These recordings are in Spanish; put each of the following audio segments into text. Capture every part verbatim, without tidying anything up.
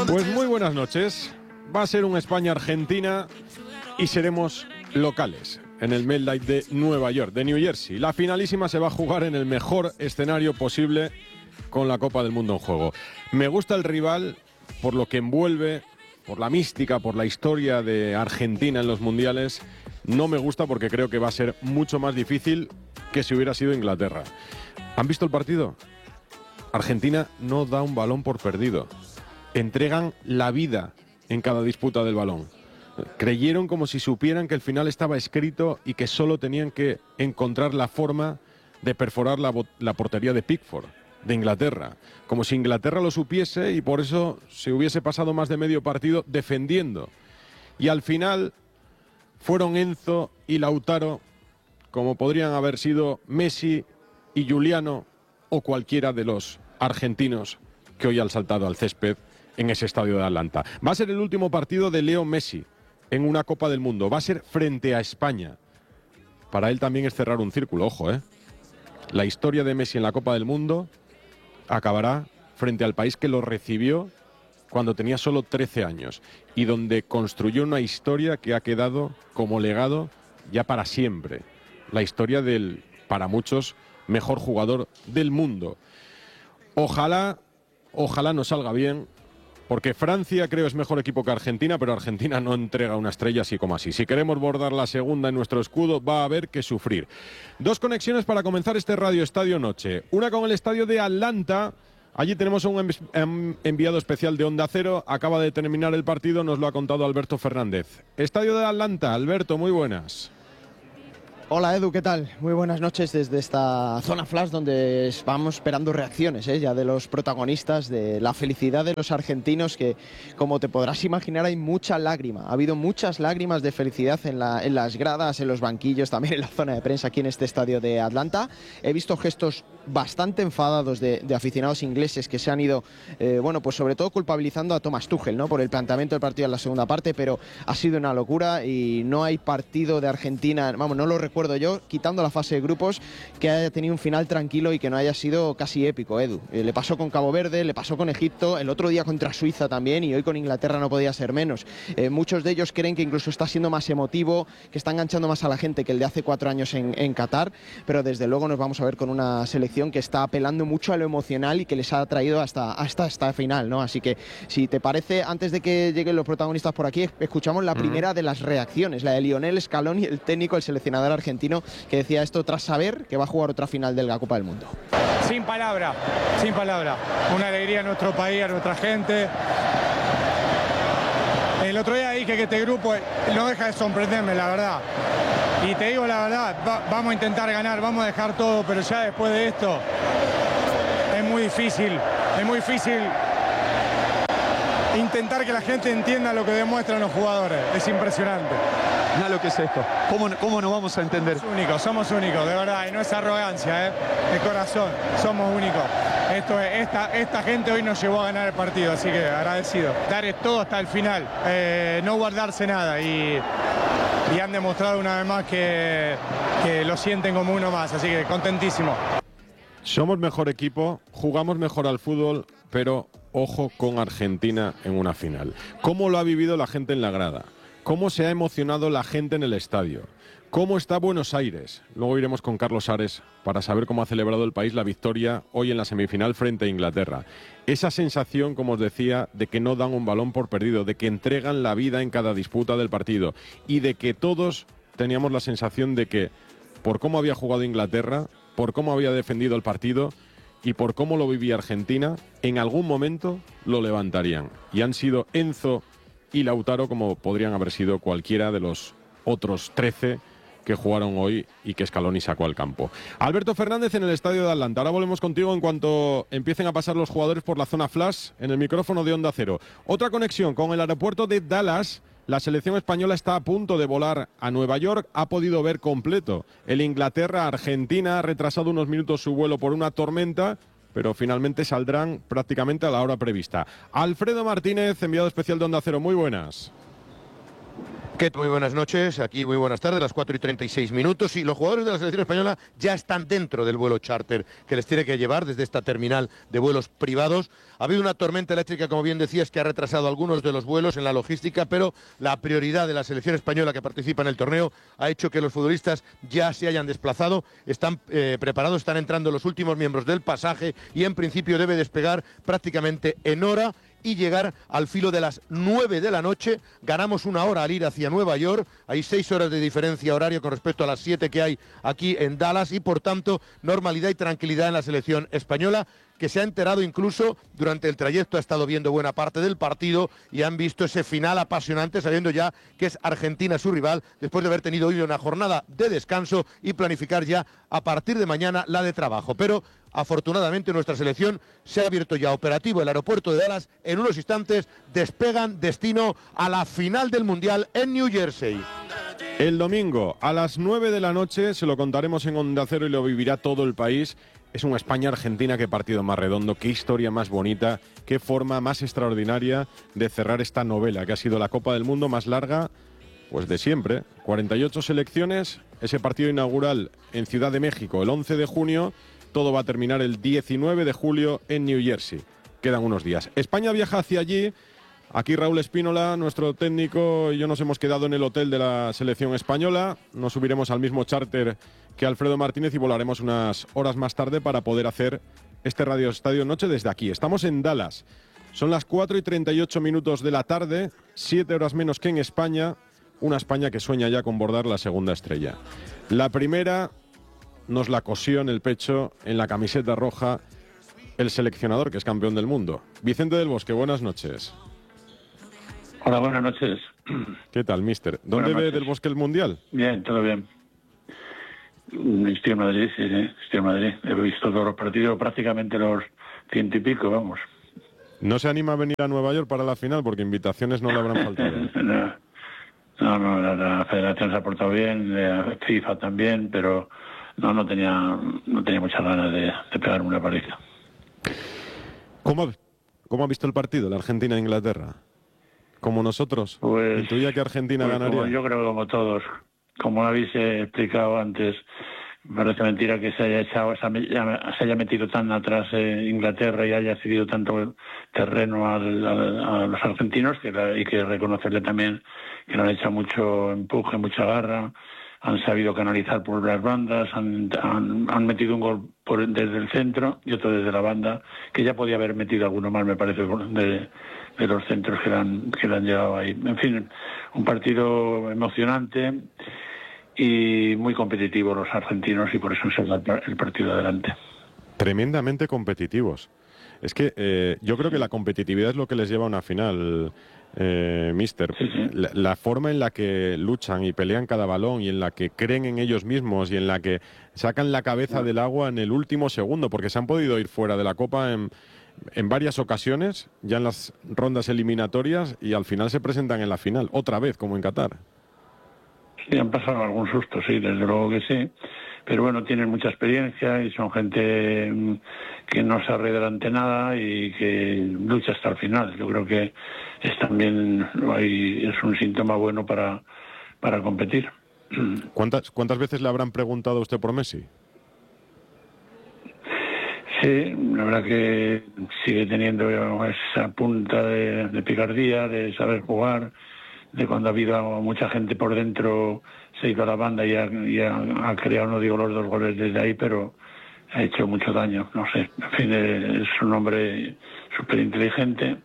Pues muy buenas noches. Va a ser un España-Argentina y seremos locales en el MetLife de Nueva York, de New Jersey. La finalísima se va a jugar en el mejor escenario posible con la Copa del Mundo en juego. Me gusta el rival por lo que envuelve, por la mística, por la historia de Argentina en los mundiales. No me gusta porque creo que va a ser mucho más difícil que si hubiera sido Inglaterra. ¿Han visto el partido? Argentina no da un balón por perdido. Entregan la vida en cada disputa del balón. Creyeron como si supieran que el final estaba escrito y que solo tenían que encontrar la forma de perforar la, la portería de Pickford, de Inglaterra. Como si Inglaterra lo supiese y por eso se hubiese pasado más de medio partido defendiendo. Y al final fueron Enzo y Lautaro, como podrían haber sido Messi y Juliano o cualquiera de los argentinos que hoy han saltado al césped en ese estadio de Atlanta. Va a ser el último partido de Leo Messi en una Copa del Mundo. Va a ser frente a España. Para él también es cerrar un círculo, ojo, ¿eh? La historia de Messi en la Copa del Mundo acabará frente al país que lo recibió cuando tenía solo trece años y donde construyó una historia que ha quedado como legado ya para siempre. La historia del, para muchos, mejor jugador del mundo. Ojalá, ojalá nos salga bien, porque Francia creo es mejor equipo que Argentina, pero Argentina no entrega una estrella así como así. Si queremos bordar la segunda en nuestro escudo, va a haber que sufrir. Dos conexiones para comenzar este Radio Estadio Noche. Una con el estadio de Atlanta. Allí tenemos a un enviado especial de Onda Cero. Acaba de terminar el partido, nos lo ha contado Alberto Fernández. Estadio de Atlanta, Alberto, muy buenas. Hola Edu, ¿qué tal? Muy buenas noches desde esta zona flash donde vamos esperando reacciones ¿eh? ya de los protagonistas, de la felicidad de los argentinos, que como te podrás imaginar hay mucha lágrima. Ha habido muchas lágrimas de felicidad en, la, en las gradas, en los banquillos, también en la zona de prensa aquí en este estadio de Atlanta. He visto gestos bastante enfadados de, de aficionados ingleses que se han ido, eh, bueno, pues sobre todo culpabilizando a Thomas Tuchel, ¿no? Por el planteamiento del partido en la segunda parte, pero ha sido una locura y no hay partido de Argentina, vamos, no lo recuerdo yo, quitando la fase de grupos, que haya tenido un final tranquilo y que no haya sido casi épico, Edu. Eh, le pasó con Cabo Verde, le pasó con Egipto, el otro día contra Suiza también y hoy con Inglaterra no podía ser menos. Eh, muchos de ellos creen que incluso está siendo más emotivo, que está enganchando más a la gente que el de hace cuatro años en, en Qatar, pero desde luego nos vamos a ver con una selección que está apelando mucho a lo emocional y que les ha traído hasta, hasta esta final, ¿no? Así que, si te parece, antes de que lleguen los protagonistas por aquí, escuchamos la primera de las reacciones, la de Lionel Scaloni, el técnico, el seleccionador argentino, que decía esto tras saber que va a jugar otra final de la Copa del Mundo. Sin palabra, sin palabra. Una alegría a nuestro país, a nuestra gente. El otro día dije que este grupo no deja de sorprenderme, la verdad. Y te digo la verdad, va, vamos a intentar ganar, vamos a dejar todo, pero ya después de esto es muy difícil, es muy difícil intentar que la gente entienda lo que demuestran los jugadores. Es impresionante. Mira lo que es esto. ¿Cómo, cómo nos vamos a entender? Somos únicos, somos únicos, de verdad, y no es arrogancia, ¿eh? De corazón, somos únicos. Esto es, esta, esta gente hoy nos llevó a ganar el partido, así que agradecido. Dar todo hasta el final, eh, no guardarse nada y... y han demostrado una vez más que, que lo sienten como uno más, así que contentísimo. Somos mejor equipo, jugamos mejor al fútbol, pero ojo con Argentina en una final. ¿Cómo lo ha vivido la gente en la grada? ¿Cómo se ha emocionado la gente en el estadio? ¿Cómo está Buenos Aires? Luego iremos con Carlos Ares para saber cómo ha celebrado el país la victoria hoy en la semifinal frente a Inglaterra. Esa sensación, como os decía, de que no dan un balón por perdido, de que entregan la vida en cada disputa del partido y de que todos teníamos la sensación de que por cómo había jugado Inglaterra, por cómo había defendido el partido y por cómo lo vivía Argentina, en algún momento lo levantarían. Y han sido Enzo y Lautaro como podrían haber sido cualquiera de los otros trece que jugaron hoy y que Scaloni sacó al campo. Alberto Fernández en el estadio de Atlanta. Ahora volvemos contigo en cuanto empiecen a pasar los jugadores por la zona flash en el micrófono de Onda Cero. Otra conexión con el aeropuerto de Dallas. La selección española está a punto de volar a Nueva York. Ha podido ver completo el Inglaterra-Argentina. Ha retrasado unos minutos su vuelo por una tormenta, pero finalmente saldrán prácticamente a la hora prevista. Alfredo Martínez, enviado especial de Onda Cero. Muy buenas. ¿Qué tal? Muy buenas noches, aquí muy buenas tardes, las cuatro y treinta y seis minutos, y los jugadores de la selección española ya están dentro del vuelo charter que les tiene que llevar desde esta terminal de vuelos privados. Ha habido una tormenta eléctrica, como bien decías, que ha retrasado algunos de los vuelos en la logística, pero la prioridad de la selección española que participa en el torneo ha hecho que los futbolistas ya se hayan desplazado, están eh, preparados, están entrando los últimos miembros del pasaje y en principio debe despegar prácticamente en hora y llegar al filo de las nueve de la noche. Ganamos una hora al ir hacia Nueva York, hay seis horas de diferencia horaria con respecto a las siete que hay aquí en Dallas y por tanto normalidad y tranquilidad en la selección española, que se ha enterado incluso durante el trayecto, ha estado viendo buena parte del partido y han visto ese final apasionante, sabiendo ya que es Argentina su rival, después de haber tenido hoy una jornada de descanso y planificar ya a partir de mañana la de trabajo. Pero afortunadamente nuestra selección se ha abierto ya operativo el aeropuerto de Dallas. En unos instantes despegan destino a la final del Mundial en New Jersey. El domingo a las nueve de la noche se lo contaremos en Onda Cero y lo vivirá todo el país. Es un España-Argentina, qué partido más redondo, qué historia más bonita, qué forma más extraordinaria de cerrar esta novela que ha sido la Copa del Mundo más larga pues de siempre. cuarenta y ocho selecciones, ese partido inaugural en Ciudad de México el once de junio, todo va a terminar el diecinueve de julio en New Jersey. Quedan unos días. España viaja hacia allí. Aquí Raúl Espínola, nuestro técnico, y yo nos hemos quedado en el hotel de la selección española. Nos subiremos al mismo charter que Alfredo Martínez y volaremos unas horas más tarde para poder hacer este Radio Estadio Noche desde aquí. Estamos en Dallas. Son las cuatro y treinta y ocho minutos de la tarde, siete horas menos que en España. Una España que sueña ya con bordar la segunda estrella. La primera nos la cosió en el pecho, en la camiseta roja, el seleccionador que es campeón del mundo. Vicente del Bosque, buenas noches. Hola, buenas noches. ¿Qué tal, mister? ¿Dónde ve del Bosque el Mundial? Bien, todo bien. Estoy en Madrid, sí, sí, estoy en Madrid. He visto todos los partidos, prácticamente los ciento y pico, vamos. ¿No se anima a venir a Nueva York para la final? Porque invitaciones no le habrán faltado. no, no, no la, la federación se ha portado bien, la FIFA también, pero no, no tenía, no tenía muchas ganas de, de pegarme una paliza. ¿Cómo, ¿Cómo ha visto el partido, la Argentina-Inglaterra? ¿Como nosotros? Pues, ¿Intuía que Argentina pues ganaría? Como yo creo que como todos. Como habéis explicado antes, parece mentira que se haya echado, se haya metido tan atrás eh, Inglaterra y haya cedido tanto terreno al, al, a los argentinos, que la, y que reconocerle también que le han hecho mucho empuje, mucha garra, han sabido canalizar por las bandas, han, han, han metido un gol por, desde el centro y otro desde la banda, que ya podía haber metido alguno más, me parece, de, de los centros que le, han, que le han llegado ahí. En fin, un partido emocionante y muy competitivo los argentinos, y por eso se da el partido adelante. Tremendamente competitivos. Es que eh, yo creo que la competitividad es lo que les lleva a una final, eh, mister. Sí, sí. La, la forma en la que luchan y pelean cada balón y en la que creen en ellos mismos y en la que sacan la cabeza del agua en el último segundo, porque se han podido ir fuera de la Copa en, en varias ocasiones, ya en las rondas eliminatorias, y al final se presentan en la final, otra vez, como en Qatar. Sí, han pasado algún susto, sí, desde luego que sí. Pero bueno, tienen mucha experiencia y son gente que no se arredra ante nada y que lucha hasta el final. Yo creo que es también es un síntoma bueno para, para competir. ¿Cuántas, ¿Cuántas veces le habrán preguntado a usted por Messi? Sí, la verdad que sigue teniendo esa punta de, de picardía, de saber jugar, de cuando ha habido mucha gente por dentro, se ha ido a la banda y ha, y ha, ha creado, no digo los dos goles desde ahí, pero ha hecho mucho daño, no sé. En fin, es un hombre súper inteligente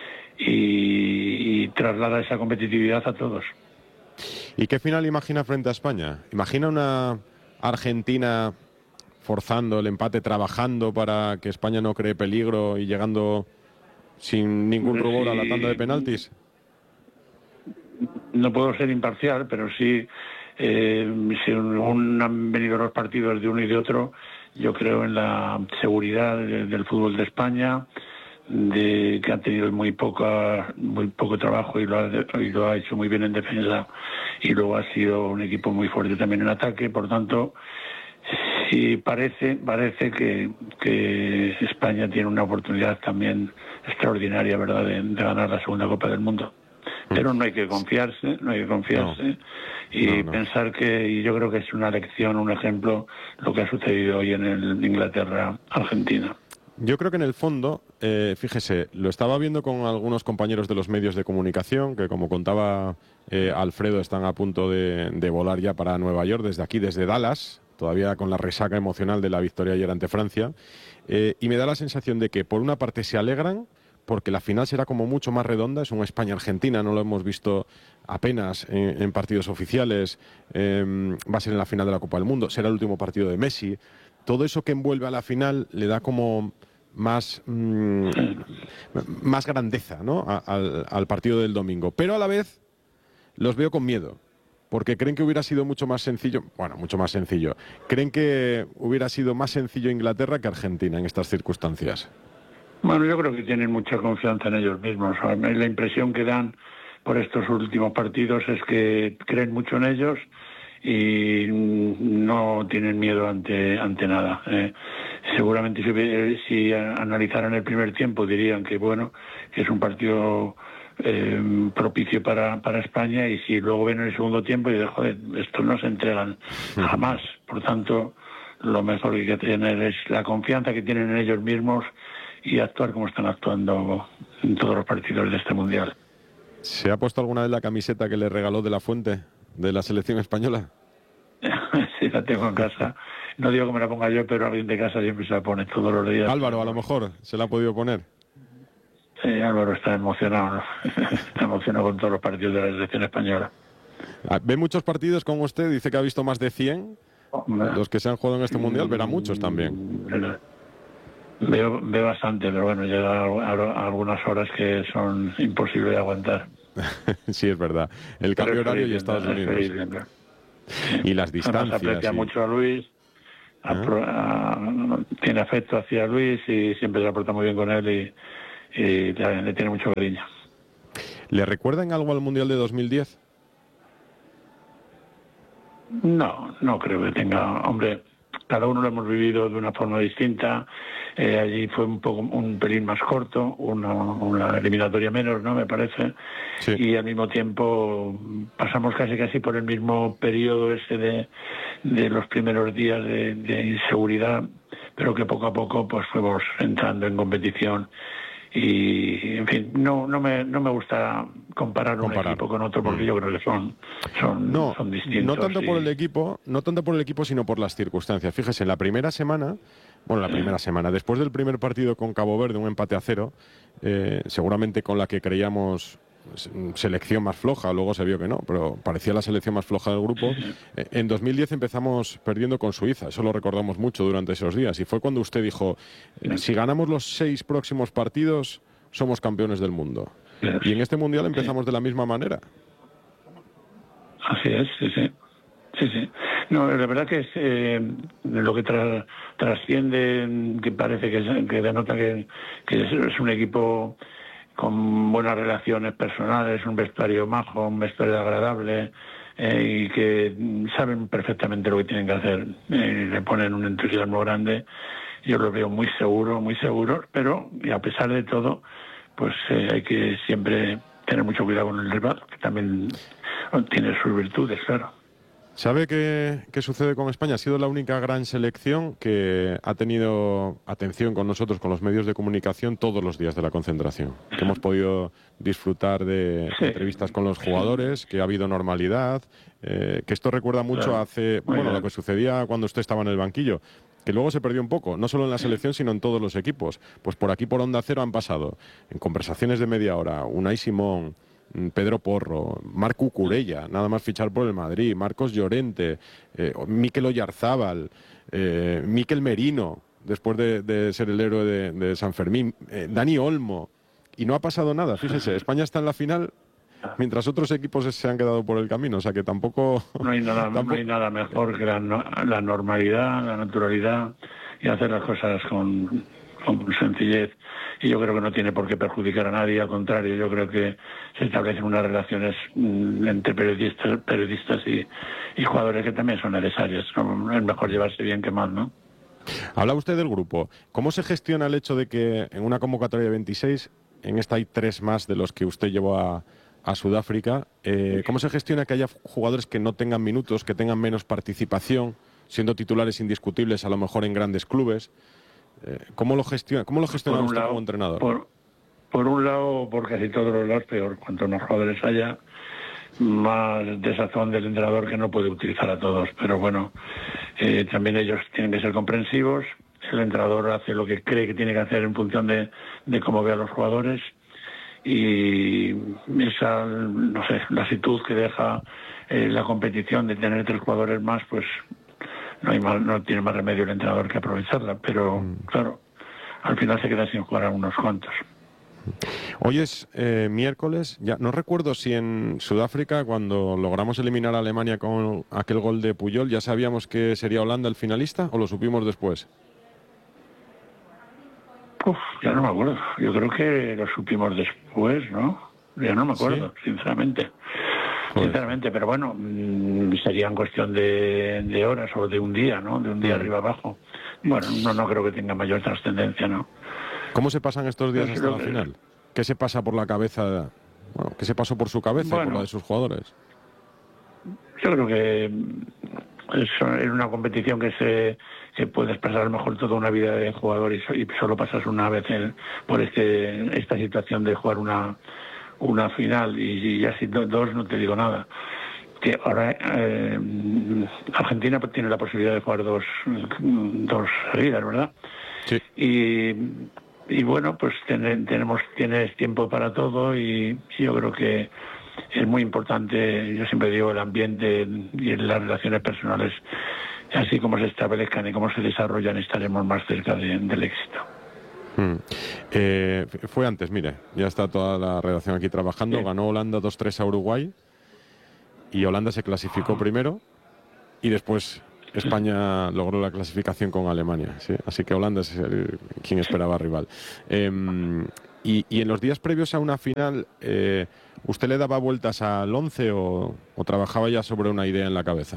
y, y traslada esa competitividad a todos. ¿Y qué final imagina frente a España? ¿Imagina una Argentina forzando el empate, trabajando para que España no cree peligro y llegando sin ningún rubor a la tanda de penaltis? No puedo ser imparcial, pero sí, eh, según han venido los partidos de uno y de otro, yo creo en la seguridad de, del fútbol de España, de que ha tenido muy poca, muy poco trabajo y lo, ha, y lo ha hecho muy bien en defensa, y luego ha sido un equipo muy fuerte también en ataque. Por tanto, sí parece, parece que, que España tiene una oportunidad también extraordinaria, ¿verdad?, de, de ganar la segunda Copa del Mundo. Pero no hay que confiarse, no hay que confiarse no. y no, no. pensar que, y yo creo que es una lección, un ejemplo, lo que ha sucedido hoy en el Inglaterra-Argentina. Yo creo que en el fondo, eh, fíjese, lo estaba viendo con algunos compañeros de los medios de comunicación, que como contaba eh, Alfredo, están a punto de, de volar ya para Nueva York, desde aquí, desde Dallas, todavía con la resaca emocional de la victoria ayer ante Francia, eh, y me da la sensación de que por una parte se alegran, porque la final será como mucho más redonda, es un España-Argentina, no lo hemos visto apenas en, en partidos oficiales, eh, va a ser en la final de la Copa del Mundo, será el último partido de Messi. Todo eso que envuelve a la final le da como más, mmm, más grandeza, ¿no? a, al, al partido del domingo. Pero a la vez los veo con miedo, porque creen que hubiera sido mucho más sencillo, bueno, mucho más sencillo, creen que hubiera sido más sencillo Inglaterra que Argentina en estas circunstancias. Bueno, yo creo que tienen mucha confianza en ellos mismos. La impresión que dan por estos últimos partidos es que creen mucho en ellos y no tienen miedo ante ante nada. Eh, seguramente si, si analizaran el primer tiempo dirían que bueno, que es un partido eh, propicio para, para España, y si luego ven el segundo tiempo y dicen, joder, estos no se entregan jamás. Por tanto, lo mejor que hay que tener es la confianza que tienen en ellos mismos y actuar como están actuando en todos los partidos de este Mundial. ¿Se ha puesto alguna vez la camiseta que le regaló De la Fuente de la selección española? Sí, la tengo en casa. No digo que me la ponga yo, pero alguien de casa siempre se la pone todos los días. Álvaro, a lo mejor, ¿se la ha podido poner? Sí, Álvaro está emocionado, ¿no? Está emocionado con todos los partidos de la selección española. ¿Ve muchos partidos con usted? Dice que ha visto más de cien. Los que se han jugado en este Mundial, verá muchos también. Veo, veo bastante, pero bueno, llega a, a algunas horas que son imposibles de aguantar. Sí, es verdad. El cambio horario y Estados Unidos. Y las distancias. Además, aprecia y... mucho a Luis, a, ¿Ah? a, tiene afecto hacia Luis y siempre se porta muy bien con él y, y le, le tiene mucho cariño. ¿Le recuerdan algo al Mundial de dos mil diez? No, no creo que tenga. Hombre, cada uno lo hemos vivido de una forma distinta. Eh, allí fue un poco un pelín más corto, una, una eliminatoria menos, ¿no? Me parece. Sí. Y al mismo tiempo pasamos casi casi por el mismo periodo ese de, de los primeros días de, de inseguridad, pero que poco a poco pues fuimos entrando en competición. Y, en fin, no no me no me gusta comparar, comparar. un equipo con otro, porque mm. yo creo que son son, no, son distintos. No tanto y... por el equipo, no tanto por el equipo, sino por las circunstancias. Fíjese, en la primera semana, bueno, la primera semana, después del primer partido con Cabo Verde, un empate a cero, eh, seguramente con la que creíamos selección más floja, luego se vio que no, pero parecía la selección más floja del grupo. En dos mil diez empezamos perdiendo con Suiza, eso lo recordamos mucho durante esos días, y fue cuando usted dijo, si ganamos los seis próximos partidos, somos campeones del mundo. Y en este Mundial empezamos de la misma manera. Así es, sí, sí. Sí, sí. No, la verdad que es eh, lo que tra trasciende, que parece que, es, que denota que, que es, es un equipo con buenas relaciones personales, un vestuario majo, un vestuario agradable, eh, y que saben perfectamente lo que tienen que hacer. Eh, le ponen un entusiasmo grande. Yo lo veo muy seguro, muy seguro, pero y a pesar de todo, pues eh, hay que siempre tener mucho cuidado con el rival, que también tiene sus virtudes, claro. ¿Sabe qué, qué sucede con España? Ha sido la única gran selección que ha tenido atención con nosotros, con los medios de comunicación, todos los días de la concentración. Que hemos podido disfrutar de sí. entrevistas con los jugadores, que ha habido normalidad, eh, que esto recuerda mucho claro. hace, Muy bueno, bien. lo que sucedía cuando usted estaba en el banquillo, que luego se perdió un poco, no solo en la selección, sino en todos los equipos. Pues por aquí, por Onda Cero, han pasado, en conversaciones de media hora, Unai Simón, Pedro Porro, Marc Cucurella, nada más fichar por el Madrid, Marcos Llorente, eh, Mikel Oyarzábal, eh, Mikel Merino, después de, de ser el héroe de, de San Fermín, eh, Dani Olmo, y no ha pasado nada. Fíjese, España está en la final mientras otros equipos se han quedado por el camino, o sea que tampoco... No hay nada, tampoco... no hay nada mejor que la, la normalidad, la naturalidad y hacer las cosas con... con sencillez, y yo creo que no tiene por qué perjudicar a nadie, al contrario, yo creo que se establecen unas relaciones mmm, entre periodistas periodistas y, y jugadores que también son necesarias. Es mejor llevarse bien que mal, ¿no? Habla usted del grupo. ¿Cómo se gestiona el hecho de que en una convocatoria de veintiséis, en esta hay tres más de los que usted llevó a, a Sudáfrica. Eh, ¿Cómo se gestiona que haya jugadores que no tengan minutos, que tengan menos participación, siendo titulares indiscutibles a lo mejor en grandes clubes? Eh, ¿Cómo lo gestiona, cómo lo gestiona Por un usted lado, como entrenador? Por, por un lado, por casi todos los lados, peor. Cuanto más jugadores haya, más desazón del entrenador, que no puede utilizar a todos. Pero bueno, eh, también ellos tienen que ser comprensivos. El entrenador hace lo que cree que tiene que hacer en función de, de cómo ve a los jugadores. Y esa, no sé, la actitud que deja eh, la competición de tener tres jugadores más, pues no hay más, no tiene más remedio el entrenador que aprovecharla. Pero mm. claro, al final se queda sin jugar a unos cuantos. Hoy es eh, miércoles, ya no recuerdo si en Sudáfrica, cuando logramos eliminar a Alemania con aquel gol de Puyol, ya sabíamos que sería Holanda el finalista, ¿o lo supimos después? Uf, ya no me acuerdo. Yo creo que lo supimos después, ¿no? Ya no me acuerdo, ¿sí? sinceramente. Pues. Sinceramente, pero bueno, mmm, sería en cuestión de, de horas o de un día, ¿no? De un día mm. arriba abajo. Bueno, no, no creo que tenga mayor trascendencia, ¿no? ¿Cómo se pasan estos días Yo hasta la que... final? ¿Qué se pasa por la cabeza? Bueno, ¿qué se pasó por su cabeza bueno, y por la de sus jugadores? Yo creo que es una competición que se que puedes pasar a lo mejor toda una vida de jugador y, y solo pasas una vez en, por este esta situación de jugar una una final y, y así do, dos no te digo nada. Que ahora eh, Argentina tiene la posibilidad de jugar dos dos seguidas, ¿verdad? Sí. Y y bueno, pues ten, tenemos tienes tiempo para todo y yo creo que es muy importante, yo siempre digo, el ambiente y las relaciones personales, así como se establezcan y cómo se desarrollan, estaremos más cerca de, del éxito. Hmm. Eh, fue antes, mire, ya está toda la redacción aquí trabajando, sí. Ganó Holanda dos tres a Uruguay y Holanda se clasificó oh. primero y después España sí. logró la clasificación con Alemania, ¿sí? Así que Holanda es el, quien esperaba rival. Eh, y, y en los días previos a una final, eh, ¿usted le daba vueltas al once o, o trabajaba ya sobre una idea en la cabeza?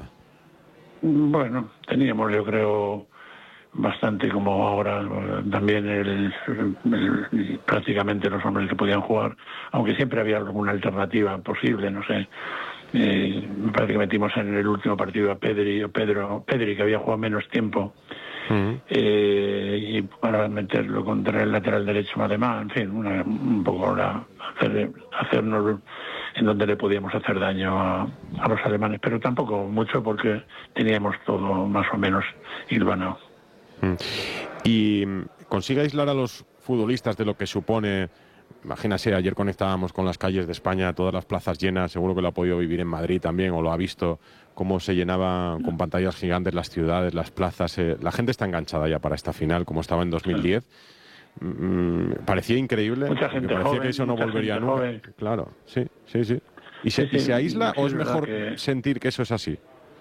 Bueno, teníamos, yo creo, bastante como ahora, también el, el, el, prácticamente los hombres que podían jugar, aunque siempre había alguna alternativa posible, no sé. Eh, me parece que metimos en el último partido a Pedri, o Pedro, Pedri, que había jugado menos tiempo, uh-huh. eh, y para meterlo contra el lateral derecho además, en fin, una, un poco la, hacer, hacernos en donde le podíamos hacer daño a, a los alemanes, pero tampoco mucho porque teníamos todo más o menos hilvanado. Uh-huh. Y consigue aislar a los futbolistas de lo que supone. Imagínase, ayer conectábamos con las calles de España, todas las plazas llenas, seguro que lo ha podido vivir en Madrid también, o lo ha visto, cómo se llenaban con pantallas gigantes las ciudades, las plazas. Eh, la gente está enganchada ya para esta final, como estaba en dos mil diez. Mm, parecía increíble, mucha gente parecía joven, que eso no volvería nunca. Joven. Claro, sí, sí, sí. ¿Y se, sí, sí, ¿y se aísla sí, o es mejor que... sentir que eso es así?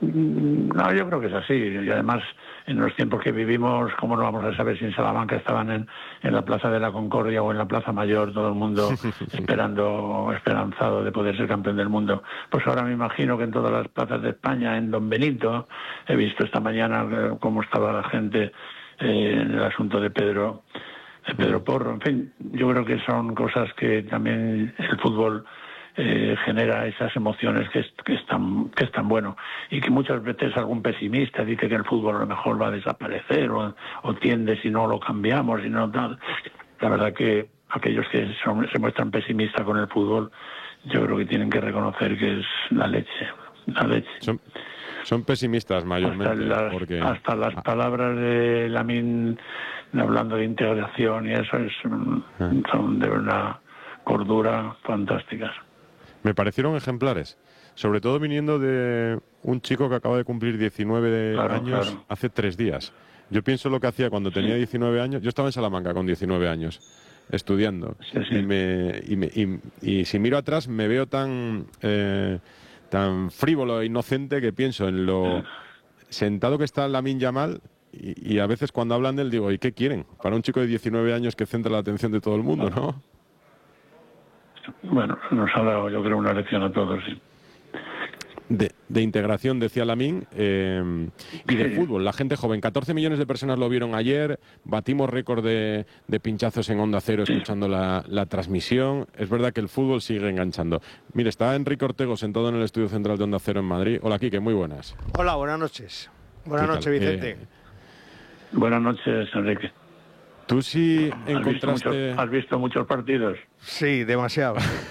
No, yo creo que es así. Y además, en los tiempos que vivimos, ¿cómo no vamos a saber si en Salamanca estaban en, en la Plaza de la Concordia o en la Plaza Mayor, todo el mundo esperando, esperanzado de poder ser campeón del mundo? Pues ahora me imagino que en todas las plazas de España, en Don Benito, he visto esta mañana cómo estaba la gente eh, en el asunto de Pedro, de Pedro Porro. En fin, yo creo que son cosas que también el fútbol Eh, genera esas emociones que es, que, es tan, que es tan bueno, y que muchas veces algún pesimista dice que el fútbol a lo mejor va a desaparecer o, o tiende si no lo cambiamos y no tal. La verdad que aquellos que son, se muestran pesimistas con el fútbol, yo creo que tienen que reconocer que es la leche, la leche. Son, son pesimistas mayormente. Hasta las, porque... hasta las palabras de Lamine hablando de integración y eso es, ah. son de una cordura fantásticas. Me parecieron ejemplares, sobre todo viniendo de un chico que acaba de cumplir diecinueve claro, años claro. hace tres días. Yo pienso lo que hacía cuando tenía sí. diecinueve años. Yo estaba en Salamanca con diecinueve años, estudiando. Sí, sí. Y, me, y, me, y, y si miro atrás me veo tan, eh, tan frívolo e inocente que pienso en lo sentado que está Lamine Yamal y, y a veces cuando hablan de él digo, ¿y qué quieren? Para un chico de diecinueve años que centra la atención de todo el mundo, ¿no? Bueno, nos ha dado, yo creo, una lección a todos, sí. De, de integración, decía Lamine, eh, y de fútbol. La gente joven, catorce millones de personas lo vieron ayer, batimos récord de, de pinchazos en Onda Cero escuchando la, la transmisión. Es verdad que el fútbol sigue enganchando. Mire, está Enrique Ortego sentado en el estudio central de Onda Cero en Madrid. Hola, Quique, muy buenas. Hola, buenas noches. Buenas noches, Vicente. Eh, buenas noches, Enrique. ¿Tú sí encontraste...? ¿Has visto muchos, ¿has visto muchos partidos? Sí, demasiado.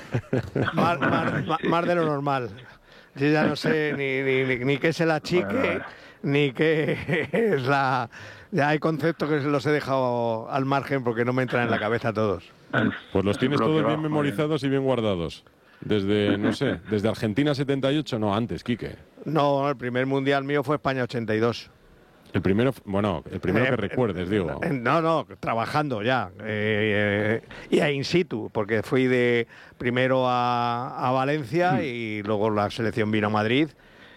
más, más, más, más de lo normal. Yo ya no sé ni, ni, ni qué es el achique, bueno, bueno. ni qué es la... Ya hay conceptos que los he dejado al margen porque no me entran en la cabeza todos. Pues los tienes todos bien memorizados y bien guardados. Desde, no sé, desde Argentina setenta y ocho, no, antes, Quique. No, el primer mundial mío fue España ochenta y dos. El primero, bueno, el primero eh, que recuerdes, digo. No, no, trabajando ya. Eh, eh, y a in situ, porque fui de primero a, a Valencia y luego la selección vino a Madrid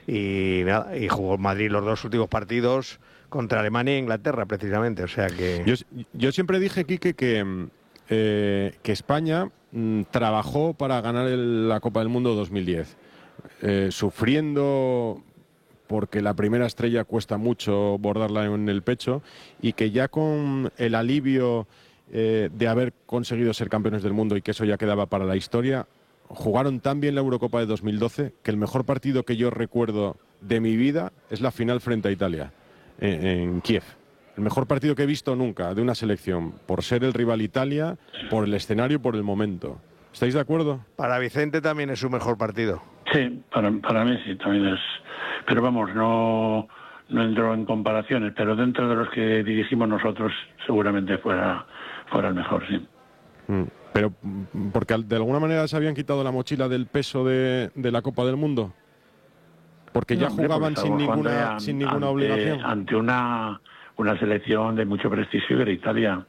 y, nada, y jugó Madrid los dos últimos partidos contra Alemania e Inglaterra, precisamente. O sea que... Yo, yo siempre dije, Quique, que, eh, que España mm, trabajó para ganar el, la Copa del Mundo dos mil diez. Eh, sufriendo... porque la primera estrella cuesta mucho bordarla en el pecho y que ya con el alivio eh, de haber conseguido ser campeones del mundo y que eso ya quedaba para la historia, jugaron tan bien la Eurocopa de dos mil doce que el mejor partido que yo recuerdo de mi vida es la final frente a Italia, en, en Kiev. El mejor partido que he visto nunca de una selección, por ser el rival Italia, por el escenario y por el momento. ¿Estáis de acuerdo? Para Vicente también es su mejor partido. Sí, para, para mí sí, también es. Pero vamos, no, no entro en comparaciones, pero dentro de los que dirigimos nosotros seguramente fuera, fuera el mejor, sí. Mm, pero porque de alguna manera se habían quitado la mochila del peso de, de la Copa del Mundo. Porque no, ya hombre, jugaban sin ninguna, an, sin ninguna ante, obligación. Ante una, una selección de mucho prestigio que era Italia.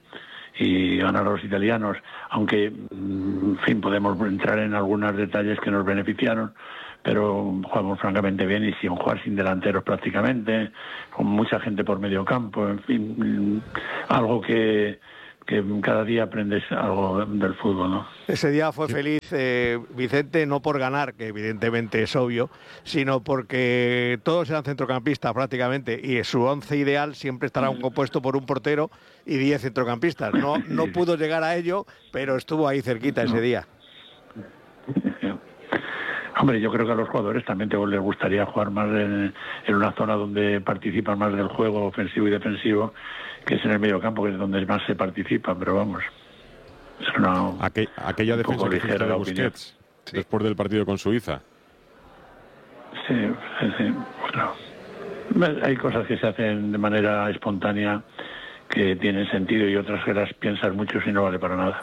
Y ganar a los italianos, aunque, en fin, podemos entrar en algunos detalles que nos beneficiaron, pero jugamos francamente bien y sin jugar sin delanteros prácticamente, con mucha gente por medio campo, en fin, algo que, que cada día aprendes algo del fútbol, ¿no? Ese día fue feliz eh, Vicente, no por ganar, que evidentemente es obvio, sino porque todos eran centrocampistas prácticamente y su once ideal siempre estará compuesto por un portero y diez centrocampistas. No, no pudo llegar a ello, pero estuvo ahí cerquita ese día. Hombre, yo creo que a los jugadores también les gustaría jugar más en, en una zona donde participan más del juego ofensivo y defensivo, que es en el medio campo, que es donde más se participa, pero vamos. Es una, Aquel, aquella un defensa que hiciste de Busquets, sí, después del partido con Suiza. Sí, sí, sí. Bueno, hay cosas que se hacen de manera espontánea que tienen sentido y otras que las piensas mucho y no vale para nada.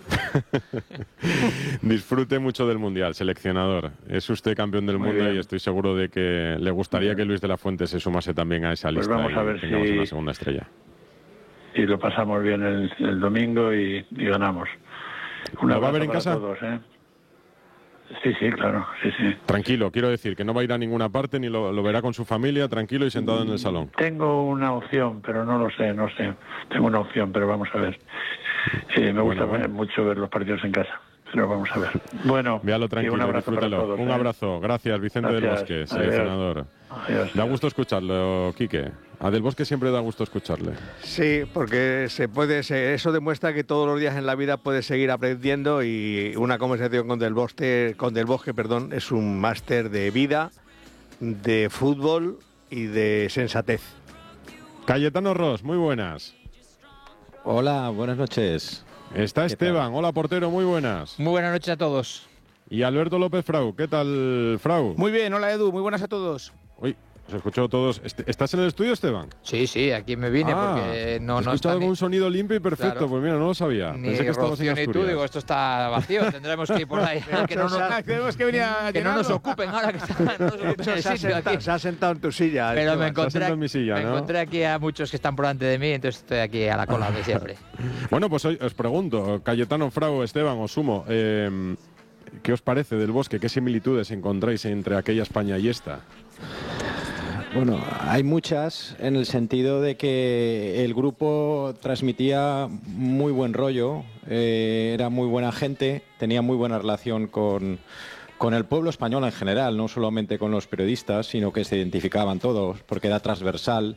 Disfrute mucho del Mundial, seleccionador. Es usted campeón del Muy mundo bien. Y estoy seguro de que le gustaría que Luis de la Fuente se sumase también a esa Pues lista vamos a ver y tengamos si... una segunda estrella. Y lo pasamos bien el, el domingo y, y ganamos. Una ¿Lo va a ver en casa? Todos, ¿eh? Sí, sí, claro, sí, sí. Tranquilo, quiero decir que no va a ir a ninguna parte ni lo, lo verá con su familia, tranquilo y sentado en el salón. Tengo una opción, pero no lo sé, no sé. Tengo una opción, pero vamos a ver. Eh, me gusta bueno, bueno. mucho ver los partidos en casa, pero vamos a ver. Bueno, véalo tranquilo, un abrazo disfrútalo. para todos, un ¿eh? abrazo, gracias Vicente Gracias. del Bosque, Adiós. seleccionador. Adiós. Da gusto escucharlo, Quique. A Del Bosque siempre da gusto escucharle. Sí, porque se puede, se, eso demuestra que todos los días en la vida puedes seguir aprendiendo y una conversación con Del Bosque, con Del Bosque, perdón, es un máster de vida, de fútbol y de sensatez. Cayetano Ross, muy buenas. Hola, buenas noches. Está Esteban, hola portero, muy buenas. Muy buenas noches a todos. Y Alberto López Frau, ¿qué tal, Frau? Muy bien, hola Edu, muy buenas a todos. Uy, os escucho todos. ¿Estás en el estudio, Esteban? Sí, sí, aquí me vine ah, porque no, he no escuchado con un sonido limpio y perfecto, claro. Pues mira, no lo sabía. Ni Pensé que estabas en Rocío ni Asturias. tú, digo, esto está vacío, tendremos que ir por ahí. que no nos, tenemos que venir a que no nos ocupen ahora que está, no nos ocupen el se, ha sitio sentado, aquí. se ha sentado en tu silla. Pero Esteban. me encontré, en mi silla, me ¿no? encontré aquí a muchos que están por delante de mí, entonces estoy aquí a la cola de siempre. Bueno, pues hoy os pregunto, Cayetano, Frau, Esteban, os sumo, eh, ¿qué os parece del Bosque? ¿Qué similitudes encontráis entre aquella España y esta? Bueno, hay muchas en el sentido de que el grupo transmitía muy buen rollo, eh, era muy buena gente, tenía muy buena relación con, con el pueblo español en general, no solamente con los periodistas, sino que se identificaban todos, porque era transversal,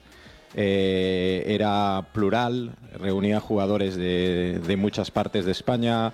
eh, era plural, reunía jugadores de, de muchas partes de España,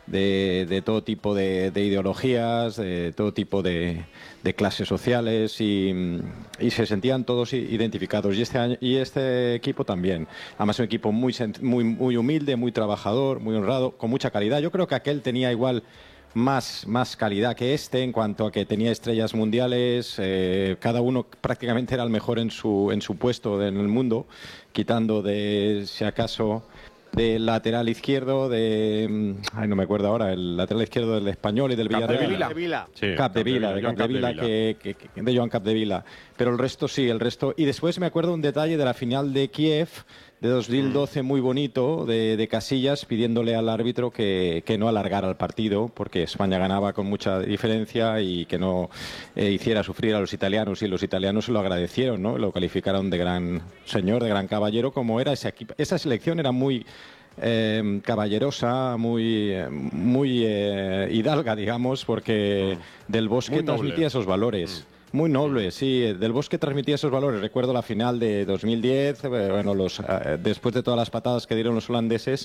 de, de todo tipo de, de ideologías, de todo tipo de, de clases sociales y, y se sentían todos identificados. Y este, año, y este equipo también. Además, un equipo muy, muy, muy humilde, muy trabajador, muy honrado, con mucha calidad. Yo creo que aquel tenía igual más, más calidad que este en cuanto a que tenía estrellas mundiales, eh, cada uno prácticamente era el mejor en su, en su puesto en el mundo, quitando de, si acaso, del lateral izquierdo de... Ay, no me acuerdo ahora, el lateral izquierdo del Español y del Villarreal. Capdevila. Sí, Capdevila, de Capdevila, que, que, que, de Joan Capdevila. Pero el resto sí, el resto... Y después me acuerdo un detalle de la final de Kiev de dos mil doce muy bonito, de, de Casillas pidiéndole al árbitro que, que no alargara el partido, porque España ganaba con mucha diferencia y que no eh, hiciera sufrir a los italianos, y los italianos se lo agradecieron, ¿no? Lo calificaron de gran señor, de gran caballero, como era ese equipo. Esa selección era muy eh, caballerosa, muy, muy eh, hidalga, digamos, porque Del Bosque transmitía esos valores. Mm. Muy noble, sí. Del Bosque transmitía esos valores. Recuerdo la final de dos mil diez, bueno, los, eh, después de todas las patadas que dieron los holandeses,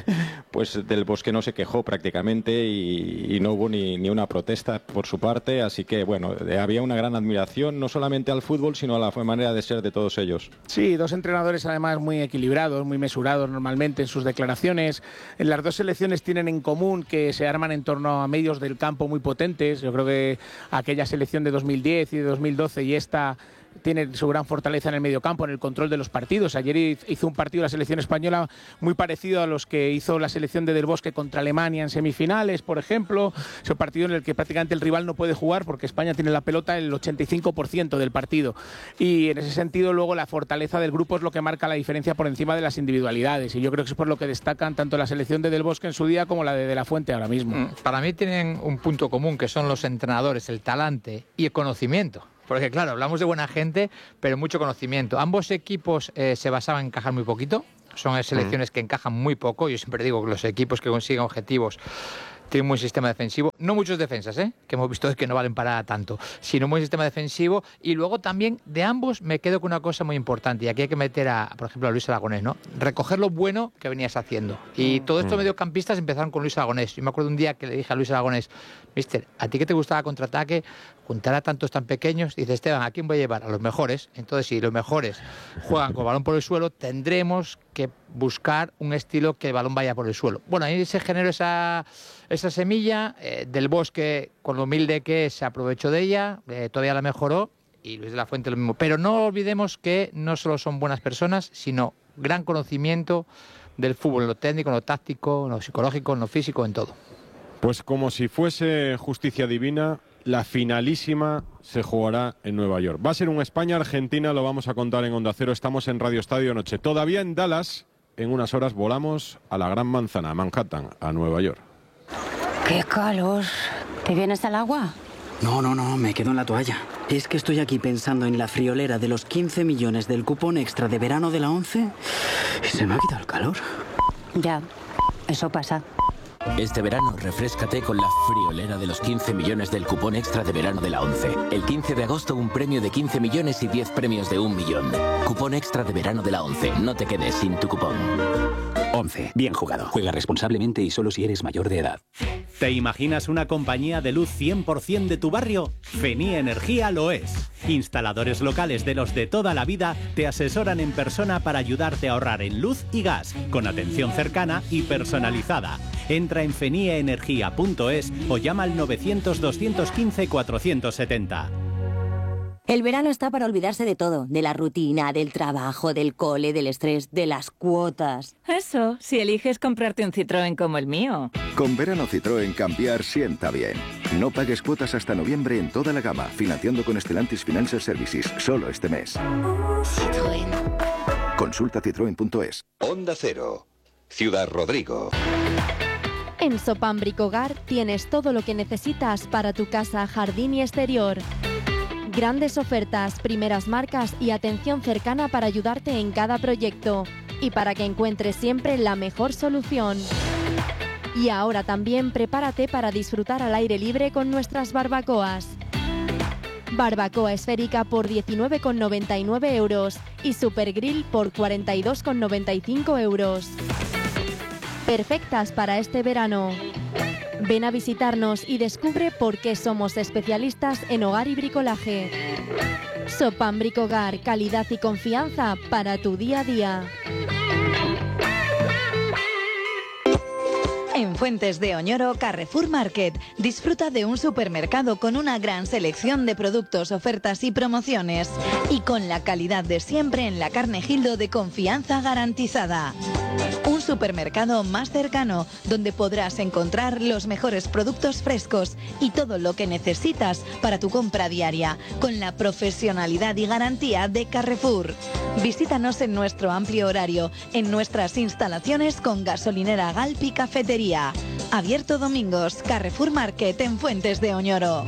pues Del Bosque no se quejó prácticamente y, y no hubo ni, ni una protesta por su parte. Así que, bueno, había una gran admiración, no solamente al fútbol, sino a la manera de ser de todos ellos. Sí, dos entrenadores además muy equilibrados, muy mesurados normalmente en sus declaraciones. Las dos selecciones tienen en común que se arman en torno a medios del campo muy potentes. Yo creo que aquella selección de dos mil diez y de dos mil doce y esta tiene su gran fortaleza en el mediocampo, en el control de los partidos. Ayer hizo un partido la selección española muy parecido a los que hizo la selección de Del Bosque contra Alemania en semifinales, por ejemplo. Es un partido en el que prácticamente el rival no puede jugar porque España tiene la pelota el ochenta y cinco por ciento del partido. Y en ese sentido luego la fortaleza del grupo es lo que marca la diferencia por encima de las individualidades. Y yo creo que es por lo que destacan tanto la selección de Del Bosque en su día como la de De la Fuente ahora mismo. Para mí tienen un punto común, que son los entrenadores, el talante y el conocimiento. Porque claro, hablamos de buena gente, pero mucho conocimiento. Ambos equipos eh, se basaban en encajar muy poquito. Son selecciones que encajan muy poco. Yo siempre digo que los equipos que consiguen objetivos tiene un buen sistema defensivo, no muchos defensas, ¿eh? que hemos visto que no valen para tanto, sino un buen sistema defensivo. Y luego también de ambos me quedo con una cosa muy importante, y aquí hay que meter a, por ejemplo, a Luis Aragonés, ¿no? Recoger lo bueno que venías haciendo. Y todos estos mediocampistas empezaron con Luis Aragonés. Yo me acuerdo un día que le dije a Luis Aragonés: mister, ¿a ti que te gustaba contraataque, juntar a tantos tan pequeños? Dice: Esteban, ¿a quién voy a llevar? A los mejores. Entonces, si los mejores juegan con balón por el suelo, tendremos que buscar un estilo que el balón vaya por el suelo. Bueno, ahí se generó esa, esa semilla. eh, Del Bosque, con lo humilde que es, se aprovechó de ella, eh, todavía la mejoró, y Luis de la Fuente lo mismo. Pero no olvidemos que no solo son buenas personas, sino gran conocimiento del fútbol, en lo técnico, en lo táctico, en lo psicológico, en lo físico, en todo. Pues como si fuese justicia divina, la finalísima se jugará en Nueva York. Va a ser un España-Argentina, lo vamos a contar en Onda Cero. Estamos en Radio Estadio Noche. Todavía en Dallas, en unas horas volamos a la Gran Manzana, a Manhattan, a Nueva York. ¡Qué calor! ¿Te vienes al agua? No, no, no, me quedo en la toalla. Es que estoy aquí pensando en la friolera de los quince millones del cupón extra de verano de la ONCE y se me ha quitado el calor. Ya, eso pasa. Este verano, refréscate con la friolera de los quince millones del cupón extra de verano de la ONCE. El quince de agosto, un premio de quince millones y diez premios de un millón. Cupón extra de verano de la ONCE. No te quedes sin tu cupón. ONCE. Bien jugado. Juega responsablemente y solo si eres mayor de edad. ¿Te imaginas una compañía de luz cien por ciento de tu barrio? Fenie Energía lo es. Instaladores locales de los de toda la vida te asesoran en persona para ayudarte a ahorrar en luz y gas, con atención cercana y personalizada. Entra en fenie energía punto es o llama al novecientos, doscientos quince, cuatrocientos setenta. El verano está para olvidarse de todo, de la rutina, del trabajo, del cole, del estrés, de las cuotas. Eso, si eliges comprarte un Citroën como el mío. Con verano Citroën cambiar sienta bien. No pagues cuotas hasta noviembre en toda la gama, financiando con Stellantis Financial Services, solo este mes. Citroën. Consulta citroen punto es. Onda Cero, Ciudad Rodrigo. En Sopam Bricogar tienes todo lo que necesitas para tu casa, jardín y exterior. Grandes ofertas, primeras marcas y atención cercana para ayudarte en cada proyecto y para que encuentres siempre la mejor solución. Y ahora también prepárate para disfrutar al aire libre con nuestras barbacoas. Barbacoa esférica por diecinueve con noventa y nueve euros y Super Grill por cuarenta y dos con noventa y cinco euros. Perfectas para este verano. Ven a visitarnos y descubre por qué somos especialistas en hogar y bricolaje. Sopam Bricogar, calidad y confianza para tu día a día. En Fuentes de Oñoro, Carrefour Market. Disfruta de un supermercado con una gran selección de productos, ofertas y promociones. Y con la calidad de siempre en la carne Gildo de confianza garantizada. Un supermercado más cercano, donde podrás encontrar los mejores productos frescos y todo lo que necesitas para tu compra diaria, con la profesionalidad y garantía de Carrefour. Visítanos en nuestro amplio horario, en nuestras instalaciones con gasolinera Galp y cafetería. Abierto domingos, Carrefour Market en Fuentes de Oñoro.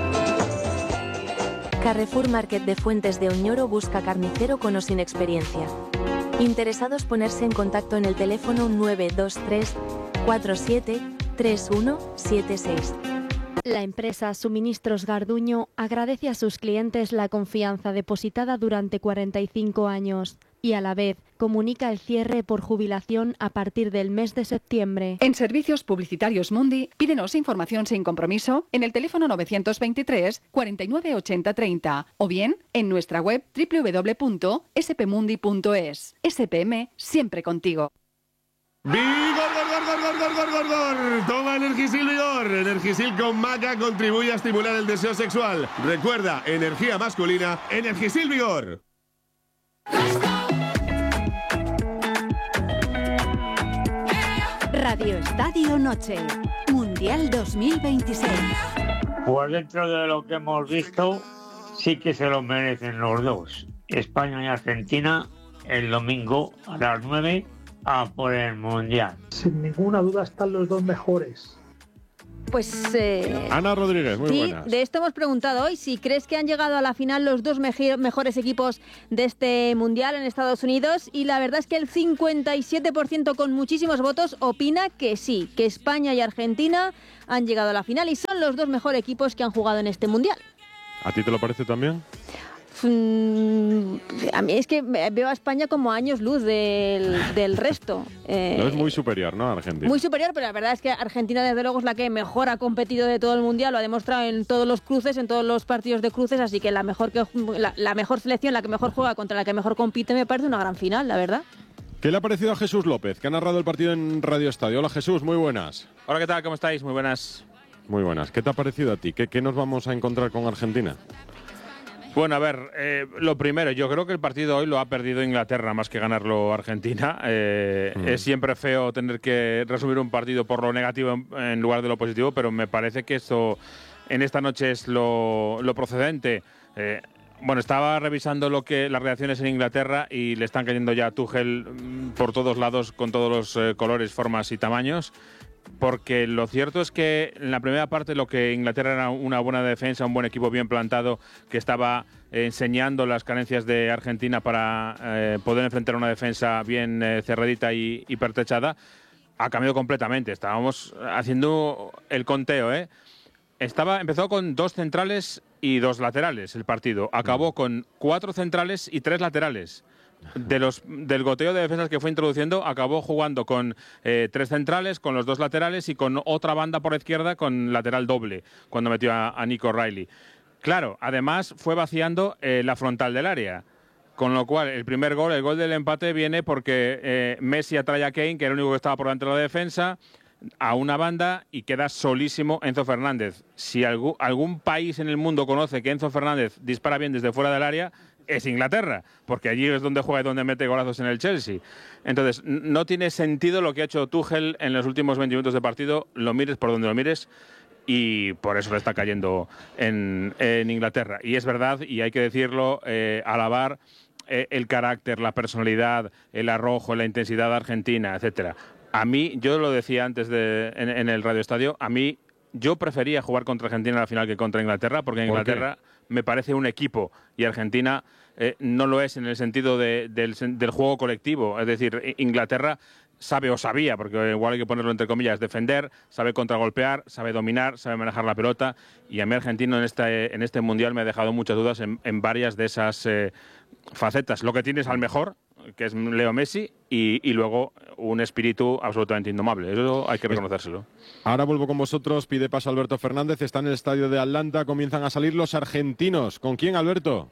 Carrefour Market de Fuentes de Oñoro busca carnicero con o sin experiencia. Interesados ponerse en contacto en el teléfono nueve dos tres cuatro siete tres uno siete seis. La empresa Suministros Garduño agradece a sus clientes la confianza depositada durante cuarenta y cinco años y a la vez comunica el cierre por jubilación a partir del mes de septiembre. En Servicios Publicitarios Mundi, pídenos información sin compromiso en el teléfono novecientos veintitrés cuarenta y nueve ochenta treinta o bien en nuestra web doble u doble u doble u punto s p mundi punto es. S P M, siempre contigo. ¡Vigor, gor, gor, gor, gor, gor, gor! Toma Energisil Vigor. Energisil con maca contribuye a estimular el deseo sexual. Recuerda, energía masculina, Energisil Vigor. Radio Estadio Noche, Mundial dos mil veintiséis. Pues dentro de lo que hemos visto, sí que se lo merecen los dos. España y Argentina el domingo a las nueve a por el Mundial. Sin ninguna duda están los dos mejores. Pues eh, Ana Rodríguez, muy sí, buenas. De esto hemos preguntado hoy, si crees que han llegado a la final los dos meji- mejores equipos de este Mundial en Estados Unidos, y la verdad es que el cincuenta y siete por ciento con muchísimos votos opina que sí, que España y Argentina han llegado a la final y son los dos mejores equipos que han jugado en este Mundial. ¿A ti te lo parece también? A mí es que veo a España como años luz del, del resto. Eh, no es muy superior, ¿no? Argentina. Muy superior, pero la verdad es que Argentina desde luego es la que mejor ha competido de todo el Mundial, lo ha demostrado en todos los cruces, en todos los partidos de cruces, así que la mejor, que, la, la mejor selección, la que mejor juega contra la que mejor compite, me parece una gran final, la verdad. ¿Qué le ha parecido a Jesús López, que ha narrado el partido en Radio Estadio? Hola Jesús, muy buenas. Hola, ¿qué tal? ¿Cómo estáis? Muy buenas. Muy buenas. ¿Qué te ha parecido a ti? ¿Qué, qué nos vamos a encontrar con Argentina? Bueno, a ver, eh, lo primero, yo creo que el partido hoy lo ha perdido Inglaterra más que ganarlo Argentina. Eh, mm. Es siempre feo tener que resumir un partido por lo negativo en, en lugar de lo positivo, pero me parece que esto en esta noche es lo, lo procedente. Eh, bueno, estaba revisando lo que las reacciones en Inglaterra y le están cayendo ya a Tuchel por todos lados con todos los eh, colores, formas y tamaños. Porque lo cierto es que en la primera parte lo que Inglaterra era una buena defensa, un buen equipo bien plantado, que estaba eh, enseñando las carencias de Argentina para eh, poder enfrentar una defensa bien eh, cerradita y, y pertrechada, ha cambiado completamente. Estábamos haciendo el conteo, ¿eh? Estaba, empezó con dos centrales y dos laterales el partido. Acabó con cuatro centrales y tres laterales. De los, del goteo de defensas que fue introduciendo, acabó jugando con eh, tres centrales, con los dos laterales y con otra banda por la izquierda con lateral doble, cuando metió a, a Nico Riley. Claro, además fue vaciando eh, la frontal del área, con lo cual el primer gol, el gol del empate, viene porque eh, Messi atrae a Kane, que era el único que estaba por delante de la defensa, a una banda y queda solísimo Enzo Fernández. Si algún, algún país en el mundo conoce que Enzo Fernández dispara bien desde fuera del área, es Inglaterra, porque allí es donde juega y donde mete golazos en el Chelsea. Entonces, no tiene sentido lo que ha hecho Tuchel en los últimos veinte minutos de partido, lo mires por donde lo mires, y por eso le está cayendo en, en Inglaterra. Y es verdad, y hay que decirlo, eh, alabar eh, el carácter, la personalidad, el arrojo, la intensidad argentina, etcétera. A mí, yo lo decía antes de, en, en el Radio Estadio, a mí yo prefería jugar contra Argentina en la final que contra Inglaterra, porque Inglaterra me parece un equipo y Argentina eh, no lo es en el sentido de, del, del juego colectivo. Es decir, Inglaterra sabe o sabía, porque igual hay que ponerlo entre comillas, defender, sabe contragolpear, sabe dominar, sabe manejar la pelota. Y a mí Argentino en este, en este Mundial me ha dejado muchas dudas en, en varias de esas eh, facetas. Lo que tienes al mejor, que es Leo Messi, y, y luego un espíritu absolutamente indomable. Eso hay que reconocérselo. Ahora vuelvo con vosotros, pide paso Alberto Fernández, está en el estadio de Atlanta, comienzan a salir los argentinos. ¿Con quién, Alberto?